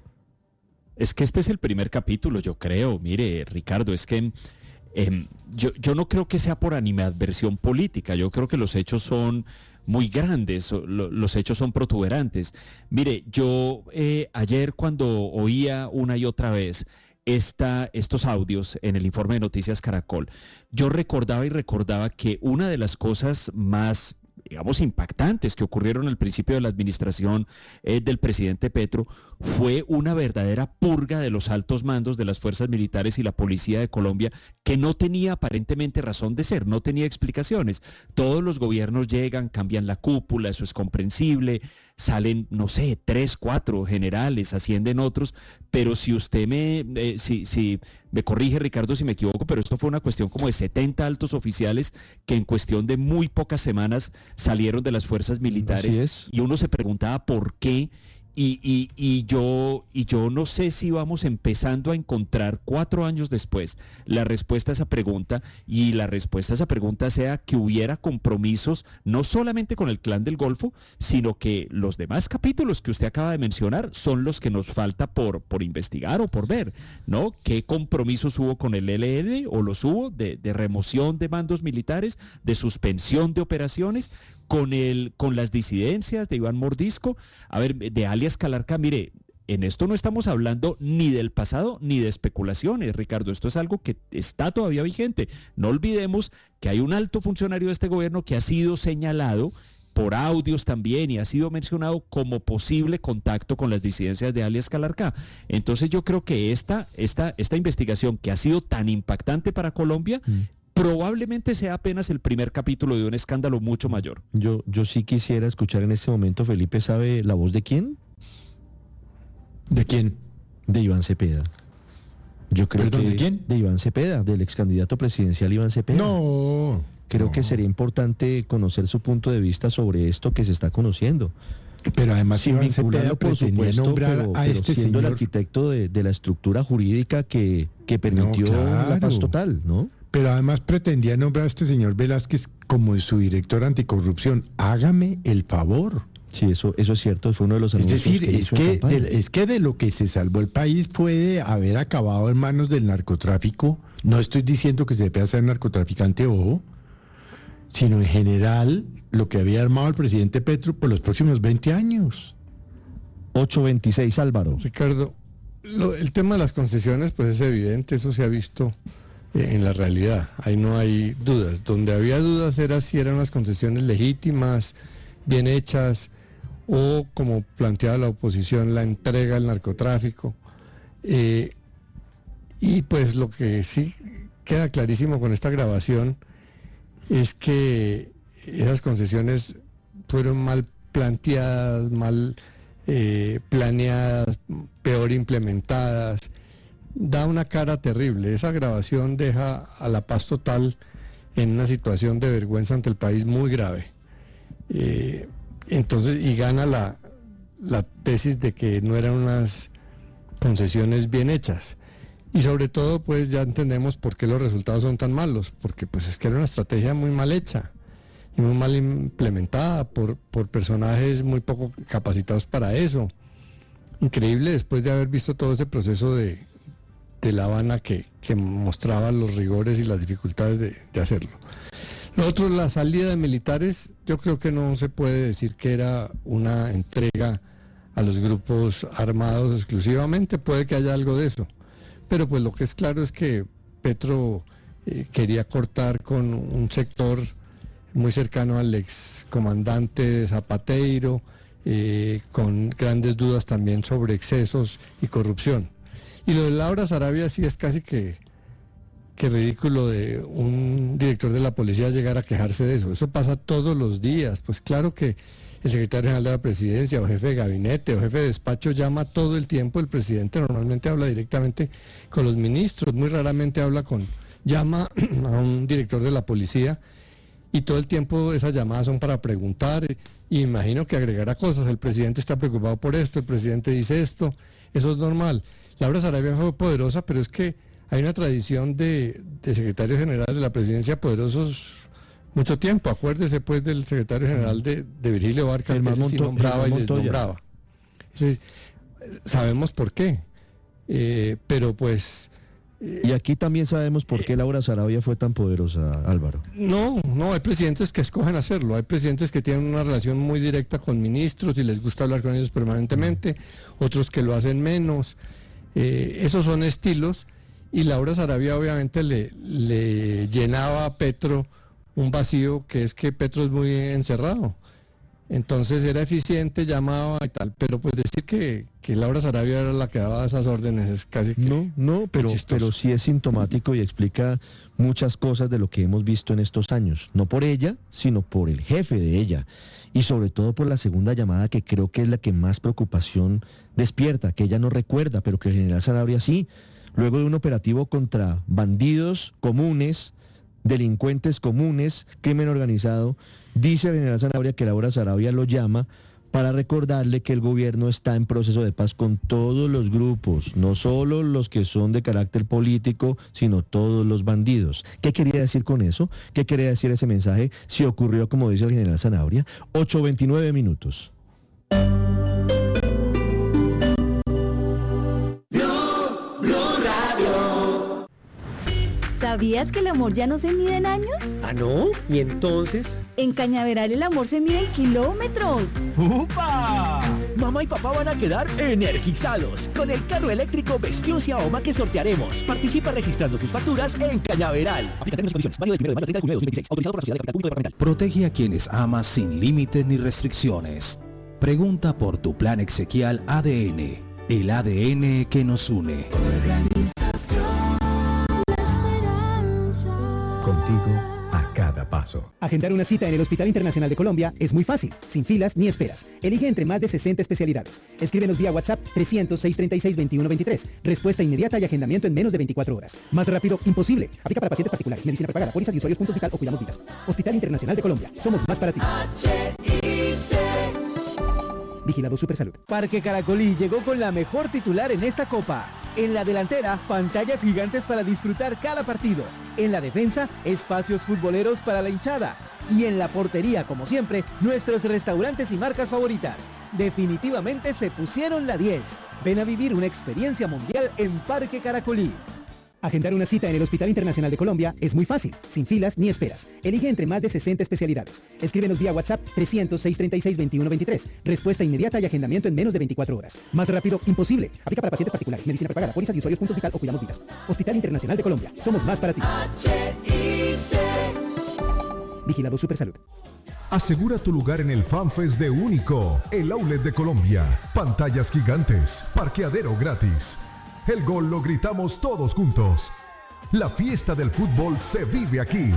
Es que este es el primer capítulo, yo creo. Mire, Ricardo, es que eh, yo, yo no creo que sea por animadversión política. Yo creo que los hechos son muy grandes, lo, los hechos son protuberantes. Mire, yo eh, ayer cuando oía una y otra vez esta, estos audios en el informe de Noticias Caracol, yo recordaba y recordaba que una de las cosas más, digamos, impactantes que ocurrieron al principio de la administración eh, del presidente Petro fue una verdadera purga de los altos mandos de las fuerzas militares y la policía de Colombia, que no tenía aparentemente razón de ser, no tenía explicaciones. Todos los gobiernos llegan, cambian la cúpula, eso es comprensible, salen, no sé, tres, cuatro generales, ascienden otros, pero si usted me, eh, si, si me corrige, Ricardo, si me equivoco, pero esto fue una cuestión como de setenta altos oficiales que en cuestión de muy pocas semanas salieron de las fuerzas militares. Así es. Y uno se preguntaba por qué. Y, y, y, yo, y yo no sé si vamos empezando a encontrar cuatro años después la respuesta a esa pregunta, y la respuesta a esa pregunta sea que hubiera compromisos no solamente con el Clan del Golfo, sino que los demás capítulos que usted acaba de mencionar son los que nos falta por, por investigar o por ver, ¿no? ¿Qué compromisos hubo con el E L N o los hubo de, de remoción de mandos militares, de suspensión de operaciones? Con, el, con las disidencias de Iván Mordisco, a ver, de alias Calarcá. Mire, en esto no estamos hablando ni del pasado ni de especulaciones, Ricardo, esto es algo que está todavía vigente. No olvidemos que hay un alto funcionario de este gobierno que ha sido señalado por audios también y ha sido mencionado como posible contacto con las disidencias de alias Calarcá. Entonces yo creo que esta, esta, esta investigación que ha sido tan impactante para Colombia, mm. probablemente sea apenas el primer capítulo de un escándalo mucho mayor. Yo, yo sí quisiera escuchar en este momento, Felipe, ¿sabe la voz de quién? ¿De quién? De Iván Cepeda. Yo creo ¿Perdón, que de quién? De Iván Cepeda, del ex candidato presidencial Iván Cepeda. No. Creo no. que sería importante conocer su punto de vista sobre esto que se está conociendo. Pero además sin Iván Cepeda por supuesto, nombrar pero, a pero este siendo señor el arquitecto de, de la estructura jurídica que, que permitió no, claro. la paz total, ¿no? Pero además pretendía nombrar a este señor Velázquez como su director anticorrupción. Hágame el favor. Sí, eso, eso es cierto, fue uno de los Es anuncios decir, que es hizo que, en campaña. de, es que de lo que se salvó el país fue de haber acabado en manos del narcotráfico. No estoy diciendo que se deba ser narcotraficante, ojo, sino en general lo que había armado el presidente Petro por los próximos veinte años. ocho veintiséis, Álvaro. Ricardo, lo, el tema de las concesiones pues es evidente, eso se ha visto eh, en la realidad, ahí no hay dudas. Donde había dudas era si eran las concesiones legítimas, bien hechas, o como planteaba la oposición, la entrega al narcotráfico. Eh, y pues lo que sí queda clarísimo con esta grabación es que esas concesiones fueron mal planteadas, mal eh, planeadas, peor implementadas, da una cara terrible. Esa grabación deja a La Paz total en una situación de vergüenza ante el país muy grave. Eh, entonces, y gana la, la tesis de que no eran unas concesiones bien hechas. Y sobre todo, pues ya entendemos por qué los resultados son tan malos, porque pues es que era una estrategia muy mal hecha y muy mal implementada por, por personajes muy poco capacitados para eso. Increíble después de haber visto todo ese proceso de, de La Habana que, que mostraba los rigores y las dificultades de, de hacerlo. Lo otro, la salida de militares, yo creo que no se puede decir que era una entrega a los grupos armados exclusivamente, puede que haya algo de eso, pero pues lo que es claro es que Petro eh, quería cortar con un sector muy cercano al excomandante Zapateiro, eh, con grandes dudas también sobre excesos y corrupción. Y lo de Laura Sarabia sí es casi que, que ridículo de un director de la policía llegar a quejarse de eso. Eso pasa todos los días. Pues claro que el secretario general de la presidencia o jefe de gabinete o jefe de despacho llama todo el tiempo. El presidente normalmente habla directamente con los ministros, muy raramente habla con, llama a un director de la policía y todo el tiempo esas llamadas son para preguntar y imagino que agregará cosas. El presidente está preocupado por esto, el presidente dice esto, eso es normal. Laura Sarabia fue poderosa, pero es que hay una tradición de, de secretarios generales de la presidencia poderosos mucho tiempo. Acuérdese pues del secretario general de, de Virgilio Barca, que Monto, sí nombraba y Montoya. desnombraba. Entonces, sabemos por qué, eh, pero pues... Eh, y aquí también sabemos por qué Laura Sarabia fue tan poderosa, Álvaro. No, no, hay presidentes que escogen hacerlo, hay presidentes que tienen una relación muy directa con ministros y les gusta hablar con ellos permanentemente, otros que lo hacen menos, eh, esos son estilos, y Laura Sarabia obviamente le, le llenaba a Petro un vacío, que es que Petro es muy encerrado. Entonces era eficiente, llamaba y tal, pero pues decir que, que Laura Sarabia era la que daba esas órdenes es casi que... No, no, pero, chistoso. pero sí es sintomático y explica muchas cosas de lo que hemos visto en estos años. No por ella, sino por el jefe de ella. Y sobre todo por la segunda llamada, que creo que es la que más preocupación despierta, que ella no recuerda, pero que el general Sarabia sí. Luego de un operativo contra bandidos comunes, delincuentes comunes, crimen organizado, dice el general Sanabria que Laura Sarabia lo llama para recordarle que el gobierno está en proceso de paz con todos los grupos, no solo los que son de carácter político, sino todos los bandidos. ¿Qué quería decir con eso? ¿Qué quería decir ese mensaje? Si ocurrió como dice el general Sanabria. ocho veintinueve minutos. ¿Sabías que el amor ya no se mide en años? ¿Ah, no? ¿Y entonces? En Cañaveral el amor se mide en kilómetros. ¡Upa! Mamá y papá van a quedar energizados con el carro eléctrico Vesquiosia Oma que sortearemos. Participa registrando tus facturas en Cañaveral. Aplica términos y condiciones. Válido del primero de mayo al treinta de junio de dos mil veintiséis. Autorizado por la Sociedad de Capital Público Departamental. Protege a quienes amas sin límites ni restricciones. Pregunta por tu plan Exequial A D N. El A D N que nos une. Contigo a cada paso. Agendar una cita en el Hospital Internacional de Colombia es muy fácil, sin filas ni esperas. Elige entre más de sesenta especialidades. Escríbenos vía WhatsApp trescientos, seiscientos treinta y seis, veintiuno veintitrés. Respuesta inmediata y agendamiento en menos de veinticuatro horas. Más rápido, imposible. Aplica para pacientes particulares, medicina prepagada, pólizas y usuarios punto hospital o cuidamos vidas. Hospital Internacional de Colombia. Somos más para ti. Vigilado Supersalud. Parque Caracolí llegó con la mejor titular en esta copa. En la delantera, pantallas gigantes para disfrutar cada partido. En la defensa, espacios futboleros para la hinchada. Y en la portería, como siempre, nuestros restaurantes y marcas favoritas. Definitivamente se pusieron la diez. Ven a vivir una experiencia mundial en Parque Caracolí. Agendar una cita en el Hospital Internacional de Colombia es muy fácil, sin filas ni esperas. Elige entre más de sesenta especialidades. Escríbenos vía WhatsApp trescientos, seiscientos treinta y seis, veintiuno veintitrés. Respuesta inmediata y agendamiento en menos de veinticuatro horas. Más rápido, imposible. Aplica para pacientes particulares, medicina prepagada, pólizas y usuarios punto hospital o cuidamos vidas. Hospital Internacional de Colombia. Somos más para ti. Vigilado Supersalud. Asegura tu lugar en el FanFest de Único, el outlet de Colombia. Pantallas gigantes, parqueadero gratis. El gol lo gritamos todos juntos. La fiesta del fútbol se vive aquí.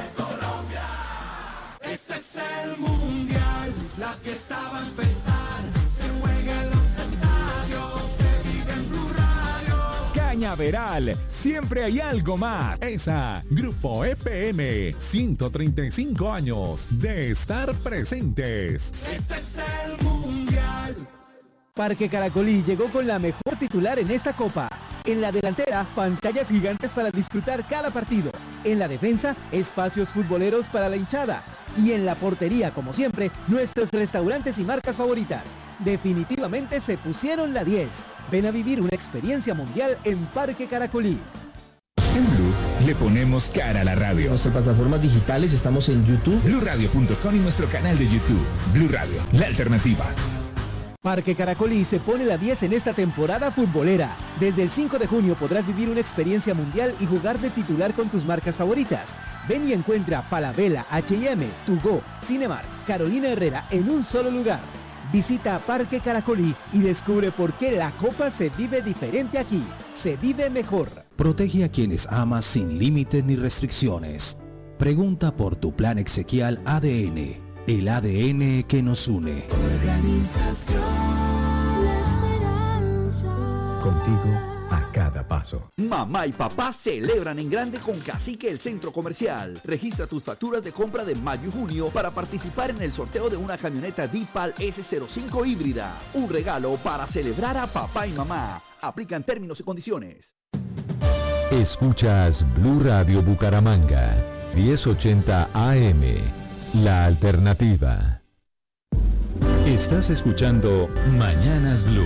Este es el mundial, la fiesta va a empezar. Se juega en los estadios, se vive en Blue Radio. Cañaveral, siempre hay algo más. ESA, Grupo E P M, ciento treinta y cinco años de estar presentes. Este es el Mundial. Parque Caracolí llegó con la mejor titular en esta copa. En la delantera, pantallas gigantes para disfrutar cada partido. En la defensa, espacios futboleros para la hinchada. Y en la portería, como siempre, nuestros restaurantes y marcas favoritas. Definitivamente se pusieron la diez. Ven a vivir una experiencia mundial en Parque Caracolí. En Blue le ponemos cara a la radio. En nuestras plataformas digitales estamos en YouTube. blue radio punto com y nuestro canal de YouTube. Blue Radio, la alternativa. Parque Caracolí se pone la diez en esta temporada futbolera. Desde el cinco de junio podrás vivir una experiencia mundial y jugar de titular con tus marcas favoritas. Ven y encuentra Falabella, H y M, Tugo, Cinemark, Carolina Herrera en un solo lugar. Visita Parque Caracolí y descubre por qué la Copa se vive diferente aquí. Se vive mejor. Protege a quienes amas sin límites ni restricciones. Pregunta por tu plan exequial A D N. El A D N que nos une. Organización La Esperanza. Contigo a cada paso. Mamá y papá celebran en grande con Cacique el Centro Comercial. Registra tus facturas de compra de mayo y junio para participar en el sorteo de una camioneta D-PAL S cero cinco híbrida. Un regalo para celebrar a papá y mamá. Aplican términos y condiciones. Escuchas Blue Radio Bucaramanga, diez ochenta A M. La alternativa. Estás escuchando Mañanas Blue.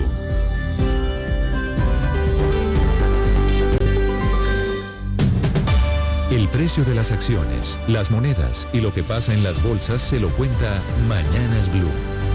El precio de las acciones, las monedas y lo que pasa en las bolsas se lo cuenta Mañanas Blue.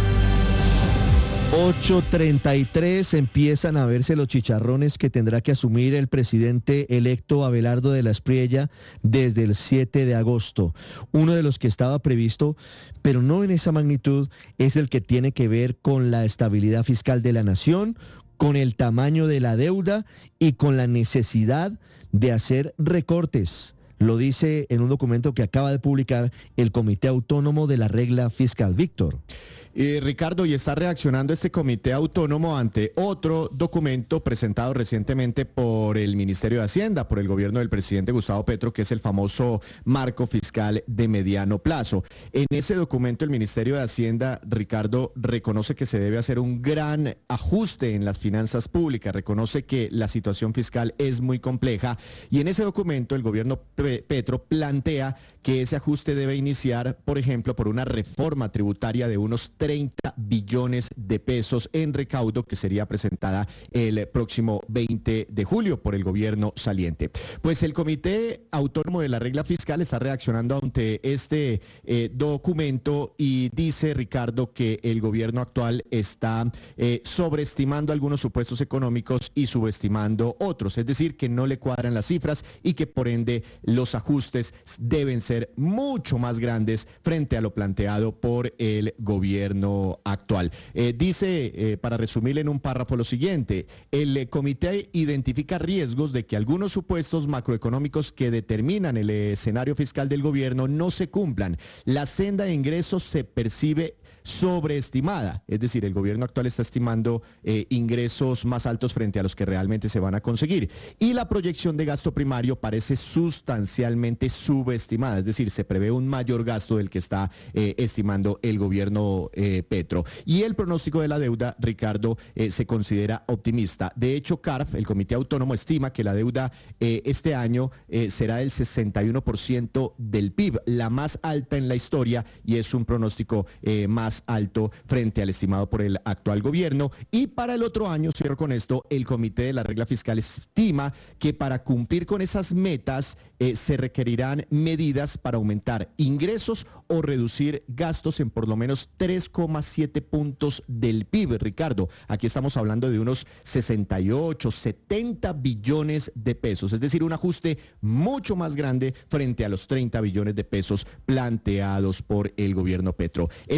ocho treinta y tres empiezan a verse los chicharrones que tendrá que asumir el presidente electo Abelardo de la Espriella desde el siete de agosto. Uno de los que estaba previsto, pero no en esa magnitud, es el que tiene que ver con la estabilidad fiscal de la nación, con el tamaño de la deuda y con la necesidad de hacer recortes. Lo dice en un documento que acaba de publicar el Comité Autónomo de la Regla Fiscal. Víctor. Eh, Ricardo, y está reaccionando este comité autónomo ante otro documento presentado recientemente por el Ministerio de Hacienda, por el gobierno del presidente Gustavo Petro, que es el famoso marco fiscal de mediano plazo. En ese documento el Ministerio de Hacienda, Ricardo, reconoce que se debe hacer un gran ajuste en las finanzas públicas, reconoce que la situación fiscal es muy compleja y en ese documento el gobierno Petro plantea que ese ajuste debe iniciar, por ejemplo, por una reforma tributaria de unos treinta billones de pesos en recaudo que sería presentada el próximo veinte de julio por el gobierno saliente. Pues el Comité Autónomo de la Regla Fiscal está reaccionando ante este eh, documento y dice, Ricardo, que el gobierno actual está eh, sobreestimando algunos supuestos económicos y subestimando otros, es decir, que no le cuadran las cifras y que por ende los ajustes deben ser mucho más grandes frente a lo planteado por el gobierno actual. Eh, dice, eh, para resumir en un párrafo lo siguiente, el eh, comité identifica riesgos de que algunos supuestos macroeconómicos que determinan el escenario fiscal del gobierno no se cumplan. La senda de ingresos se percibe sobreestimada, es decir, el gobierno actual está estimando eh, ingresos más altos frente a los que realmente se van a conseguir y la proyección de gasto primario parece sustancialmente subestimada, es decir, se prevé un mayor gasto del que está eh, estimando el gobierno eh, Petro. Y el pronóstico de la deuda, Ricardo, eh, se considera optimista. De hecho, C A R F, el Comité Autónomo, estima que la deuda eh, este año eh, será del sesenta y uno por ciento del P I B, la más alta en la historia y es un pronóstico eh, más alto frente al estimado por el actual gobierno. Y para el otro año, cierro con esto, el Comité de la Regla Fiscal estima que para cumplir con esas metas eh, se requerirán medidas para aumentar ingresos o reducir gastos en por lo menos tres coma siete puntos del P I B, Ricardo. Aquí estamos hablando de unos sesenta y ocho, setenta billones de pesos, es decir, un ajuste mucho más grande frente a los treinta billones de pesos planteados por el gobierno Petro. Esto lo tiene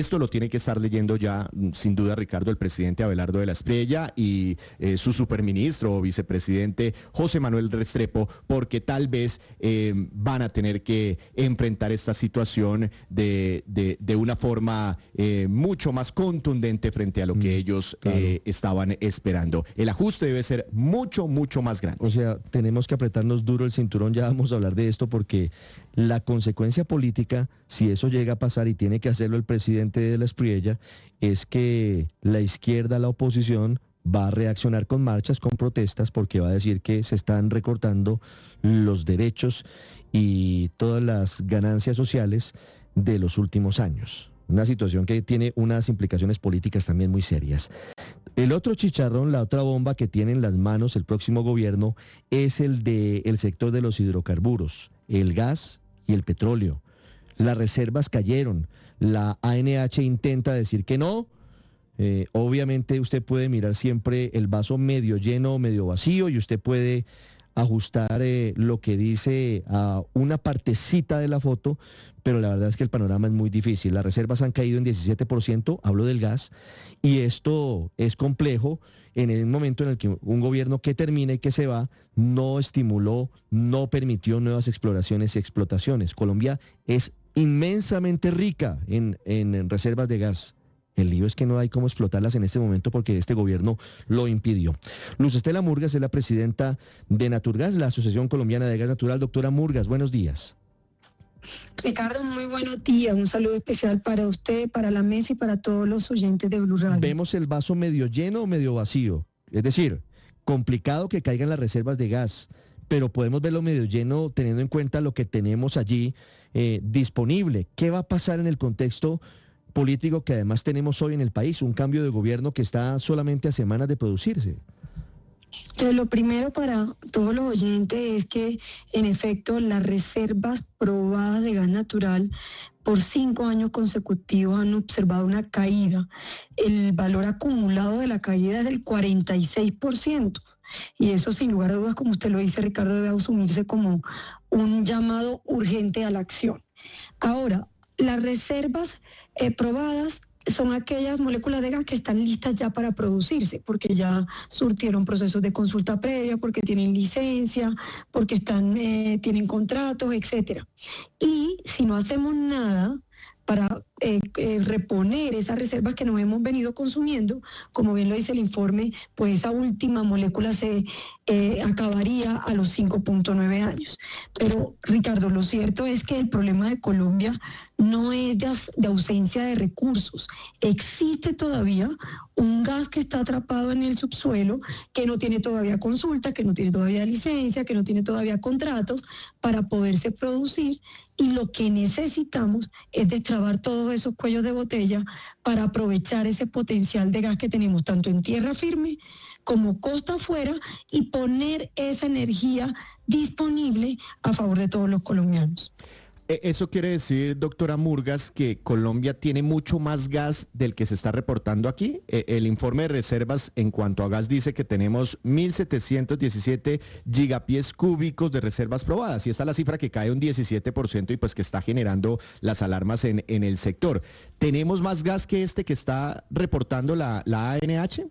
tiene que estar leyendo ya, sin duda, Ricardo, el presidente Abelardo de la Espriella y eh, su superministro o vicepresidente José Manuel Restrepo, porque tal vez eh, van a tener que enfrentar esta situación de, de, de una forma eh, mucho más contundente frente a lo que ellos claro. eh, estaban esperando. El ajuste debe ser mucho, mucho más grande. O sea, tenemos que apretarnos duro el cinturón, ya vamos a hablar de esto, porque la consecuencia política, si eso llega a pasar y tiene que hacerlo el presidente de la Espriella, es que la izquierda, la oposición, va a reaccionar con marchas, con protestas, porque va a decir que se están recortando los derechos y todas las ganancias sociales de los últimos años. Una situación que tiene unas implicaciones políticas también muy serias. El otro chicharrón, la otra bomba que tiene en las manos el próximo gobierno es el del sector de los hidrocarburos, el gas y el petróleo. Las reservas cayeron, la A N H intenta decir que no. Eh, obviamente usted puede mirar siempre el vaso medio lleno o medio vacío y usted puede ajustar eh, lo que dice a una partecita de la foto, pero la verdad es que el panorama es muy difícil. Las reservas han caído en diecisiete por ciento, hablo del gas, y esto es complejo en el momento en el que un gobierno que termina y que se va no estimuló, no permitió nuevas exploraciones y explotaciones. Colombia es inmensamente rica en, en reservas de gas. El lío es que no hay cómo explotarlas en este momento porque este gobierno lo impidió. Luz Estela Murgas es la presidenta de Naturgas, la Asociación Colombiana de Gas Natural. Doctora Murgas, buenos días. Ricardo, muy buenos días. Un saludo especial para usted, para la mesa y para todos los oyentes de Blue Radio. ¿Vemos el vaso medio lleno o medio vacío? Es decir, complicado que caigan las reservas de gas, pero podemos verlo medio lleno teniendo en cuenta lo que tenemos allí eh, disponible. ¿Qué va a pasar en el contexto político que además tenemos hoy en el país? Un cambio de gobierno que está solamente a semanas de producirse. Pero lo primero para todos los oyentes es que, en efecto, las reservas probadas de gas natural por cinco años consecutivos han observado una caída. El valor acumulado de la caída es del cuarenta y seis por ciento. Y eso, sin lugar a dudas, como usted lo dice, Ricardo, debe asumirse como un llamado urgente a la acción. Ahora, las reservas eh, probadas son aquellas moléculas de gas que están listas ya para producirse, porque ya surtieron procesos de consulta previa, porque tienen licencia, porque están, eh, tienen contratos, etcétera. Y si no hacemos nada para eh, eh, reponer esas reservas que nos hemos venido consumiendo, como bien lo dice el informe, pues esa última molécula se eh, acabaría a los cinco punto nueve años. Pero, Ricardo, lo cierto es que el problema de Colombia no es de, de ausencia de recursos. Existe todavía un gas que está atrapado en el subsuelo, que no tiene todavía consulta, que no tiene todavía licencia, que no tiene todavía contratos para poderse producir, y lo que necesitamos es destrabar todos esos cuellos de botella para aprovechar ese potencial de gas que tenemos tanto en tierra firme como costa afuera y poner esa energía disponible a favor de todos los colombianos. Eso quiere decir, doctora Murgas, que Colombia tiene mucho más gas del que se está reportando aquí. El informe de reservas en cuanto a gas dice que tenemos mil setecientos diecisiete gigapiés cúbicos de reservas probadas, y esta es la cifra que cae un diecisiete por ciento y pues que está generando las alarmas en, en el sector. ¿Tenemos más gas que este que está reportando la, la A N H?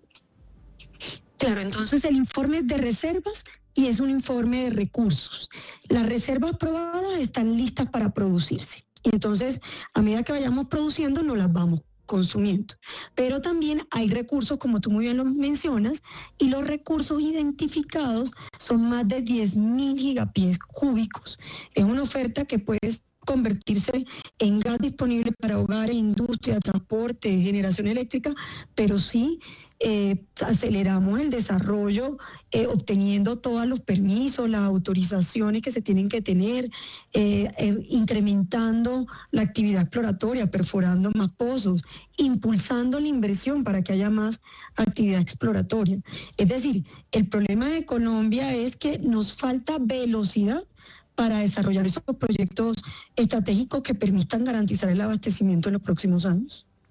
Claro, entonces el informe de reservas y es un informe de recursos. Las reservas probadas están listas para producirse. Y entonces, a medida que vayamos produciendo, no las vamos consumiendo. Pero también hay recursos, como tú muy bien lo mencionas, y los recursos identificados son más de diez mil gigapiés cúbicos. Es una oferta que puede convertirse en gas disponible para hogares, industria, transporte, generación eléctrica, pero sí Eh, aceleramos el desarrollo eh, obteniendo todos los permisos, las autorizaciones que se tienen que tener, eh, eh, incrementando la actividad exploratoria, perforando más pozos, impulsando la inversión para que haya más actividad exploratoria. Es decir, el problema de Colombia es que nos falta velocidad para desarrollar esos proyectos estratégicos que permitan garantizar el abastecimiento en los próximos años.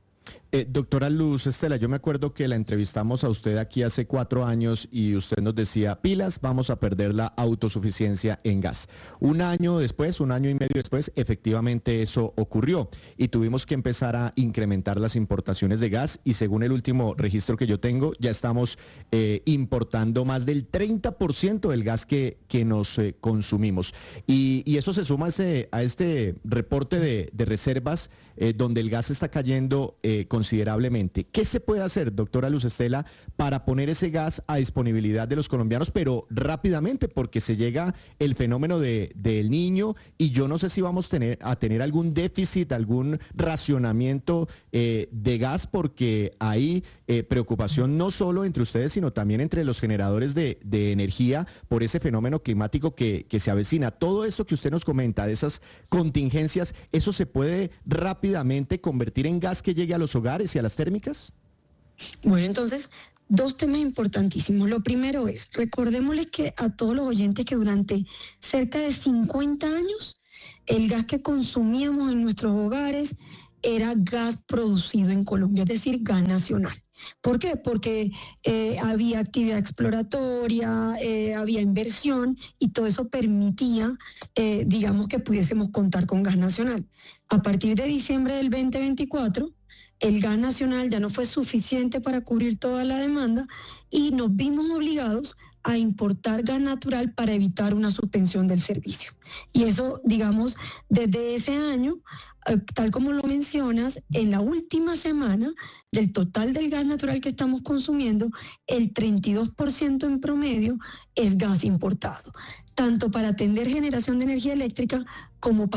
Eh, doctora Luz Estela, yo me acuerdo que la entrevistamos a usted aquí hace cuatro años y usted nos decía, pilas, vamos a perder la autosuficiencia en gas. Un año después, un año y medio después, efectivamente eso ocurrió y tuvimos que empezar a incrementar las importaciones de gas y según el último registro que yo tengo, ya estamos eh, importando más del treinta por ciento del gas que, que nos eh, consumimos. Y, y eso se suma a este, a este reporte de, de reservas eh, donde el gas está cayendo eh, considerablemente. ¿Qué se puede hacer, doctora Luz Estela, para poner ese gas a disponibilidad de los colombianos, pero rápidamente, porque se llega el fenómeno de, del Niño y yo no sé si vamos tener, a tener algún déficit, algún racionamiento eh, de gas, porque hay eh, preocupación no solo entre ustedes, sino también entre los generadores de, de energía por ese fenómeno climático que, que se avecina. Todo esto que usted nos comenta, de esas contingencias, ¿eso se puede rápidamente convertir en gas que llegue a los hogares y a las térmicas? Bueno, entonces, dos temas importantísimos. Lo primero es, recordémosles que a todos los oyentes que durante cerca de cincuenta años, el gas que consumíamos en nuestros hogares era gas producido en Colombia, es decir, gas nacional. ¿Por qué? Porque eh, había actividad exploratoria, eh, había inversión y todo eso permitía, eh, digamos, que pudiésemos contar con gas nacional. A partir de diciembre del veinte veinticuatro, el gas nacional ya no fue suficiente para cubrir toda la demanda y nos vimos obligados a importar gas natural para evitar una suspensión del servicio. Y eso, digamos, desde ese año, eh, tal como lo mencionas, en la última semana del total del gas natural que estamos consumiendo, el treinta y dos por ciento en promedio es gas importado, tanto para atender generación de energía eléctrica como para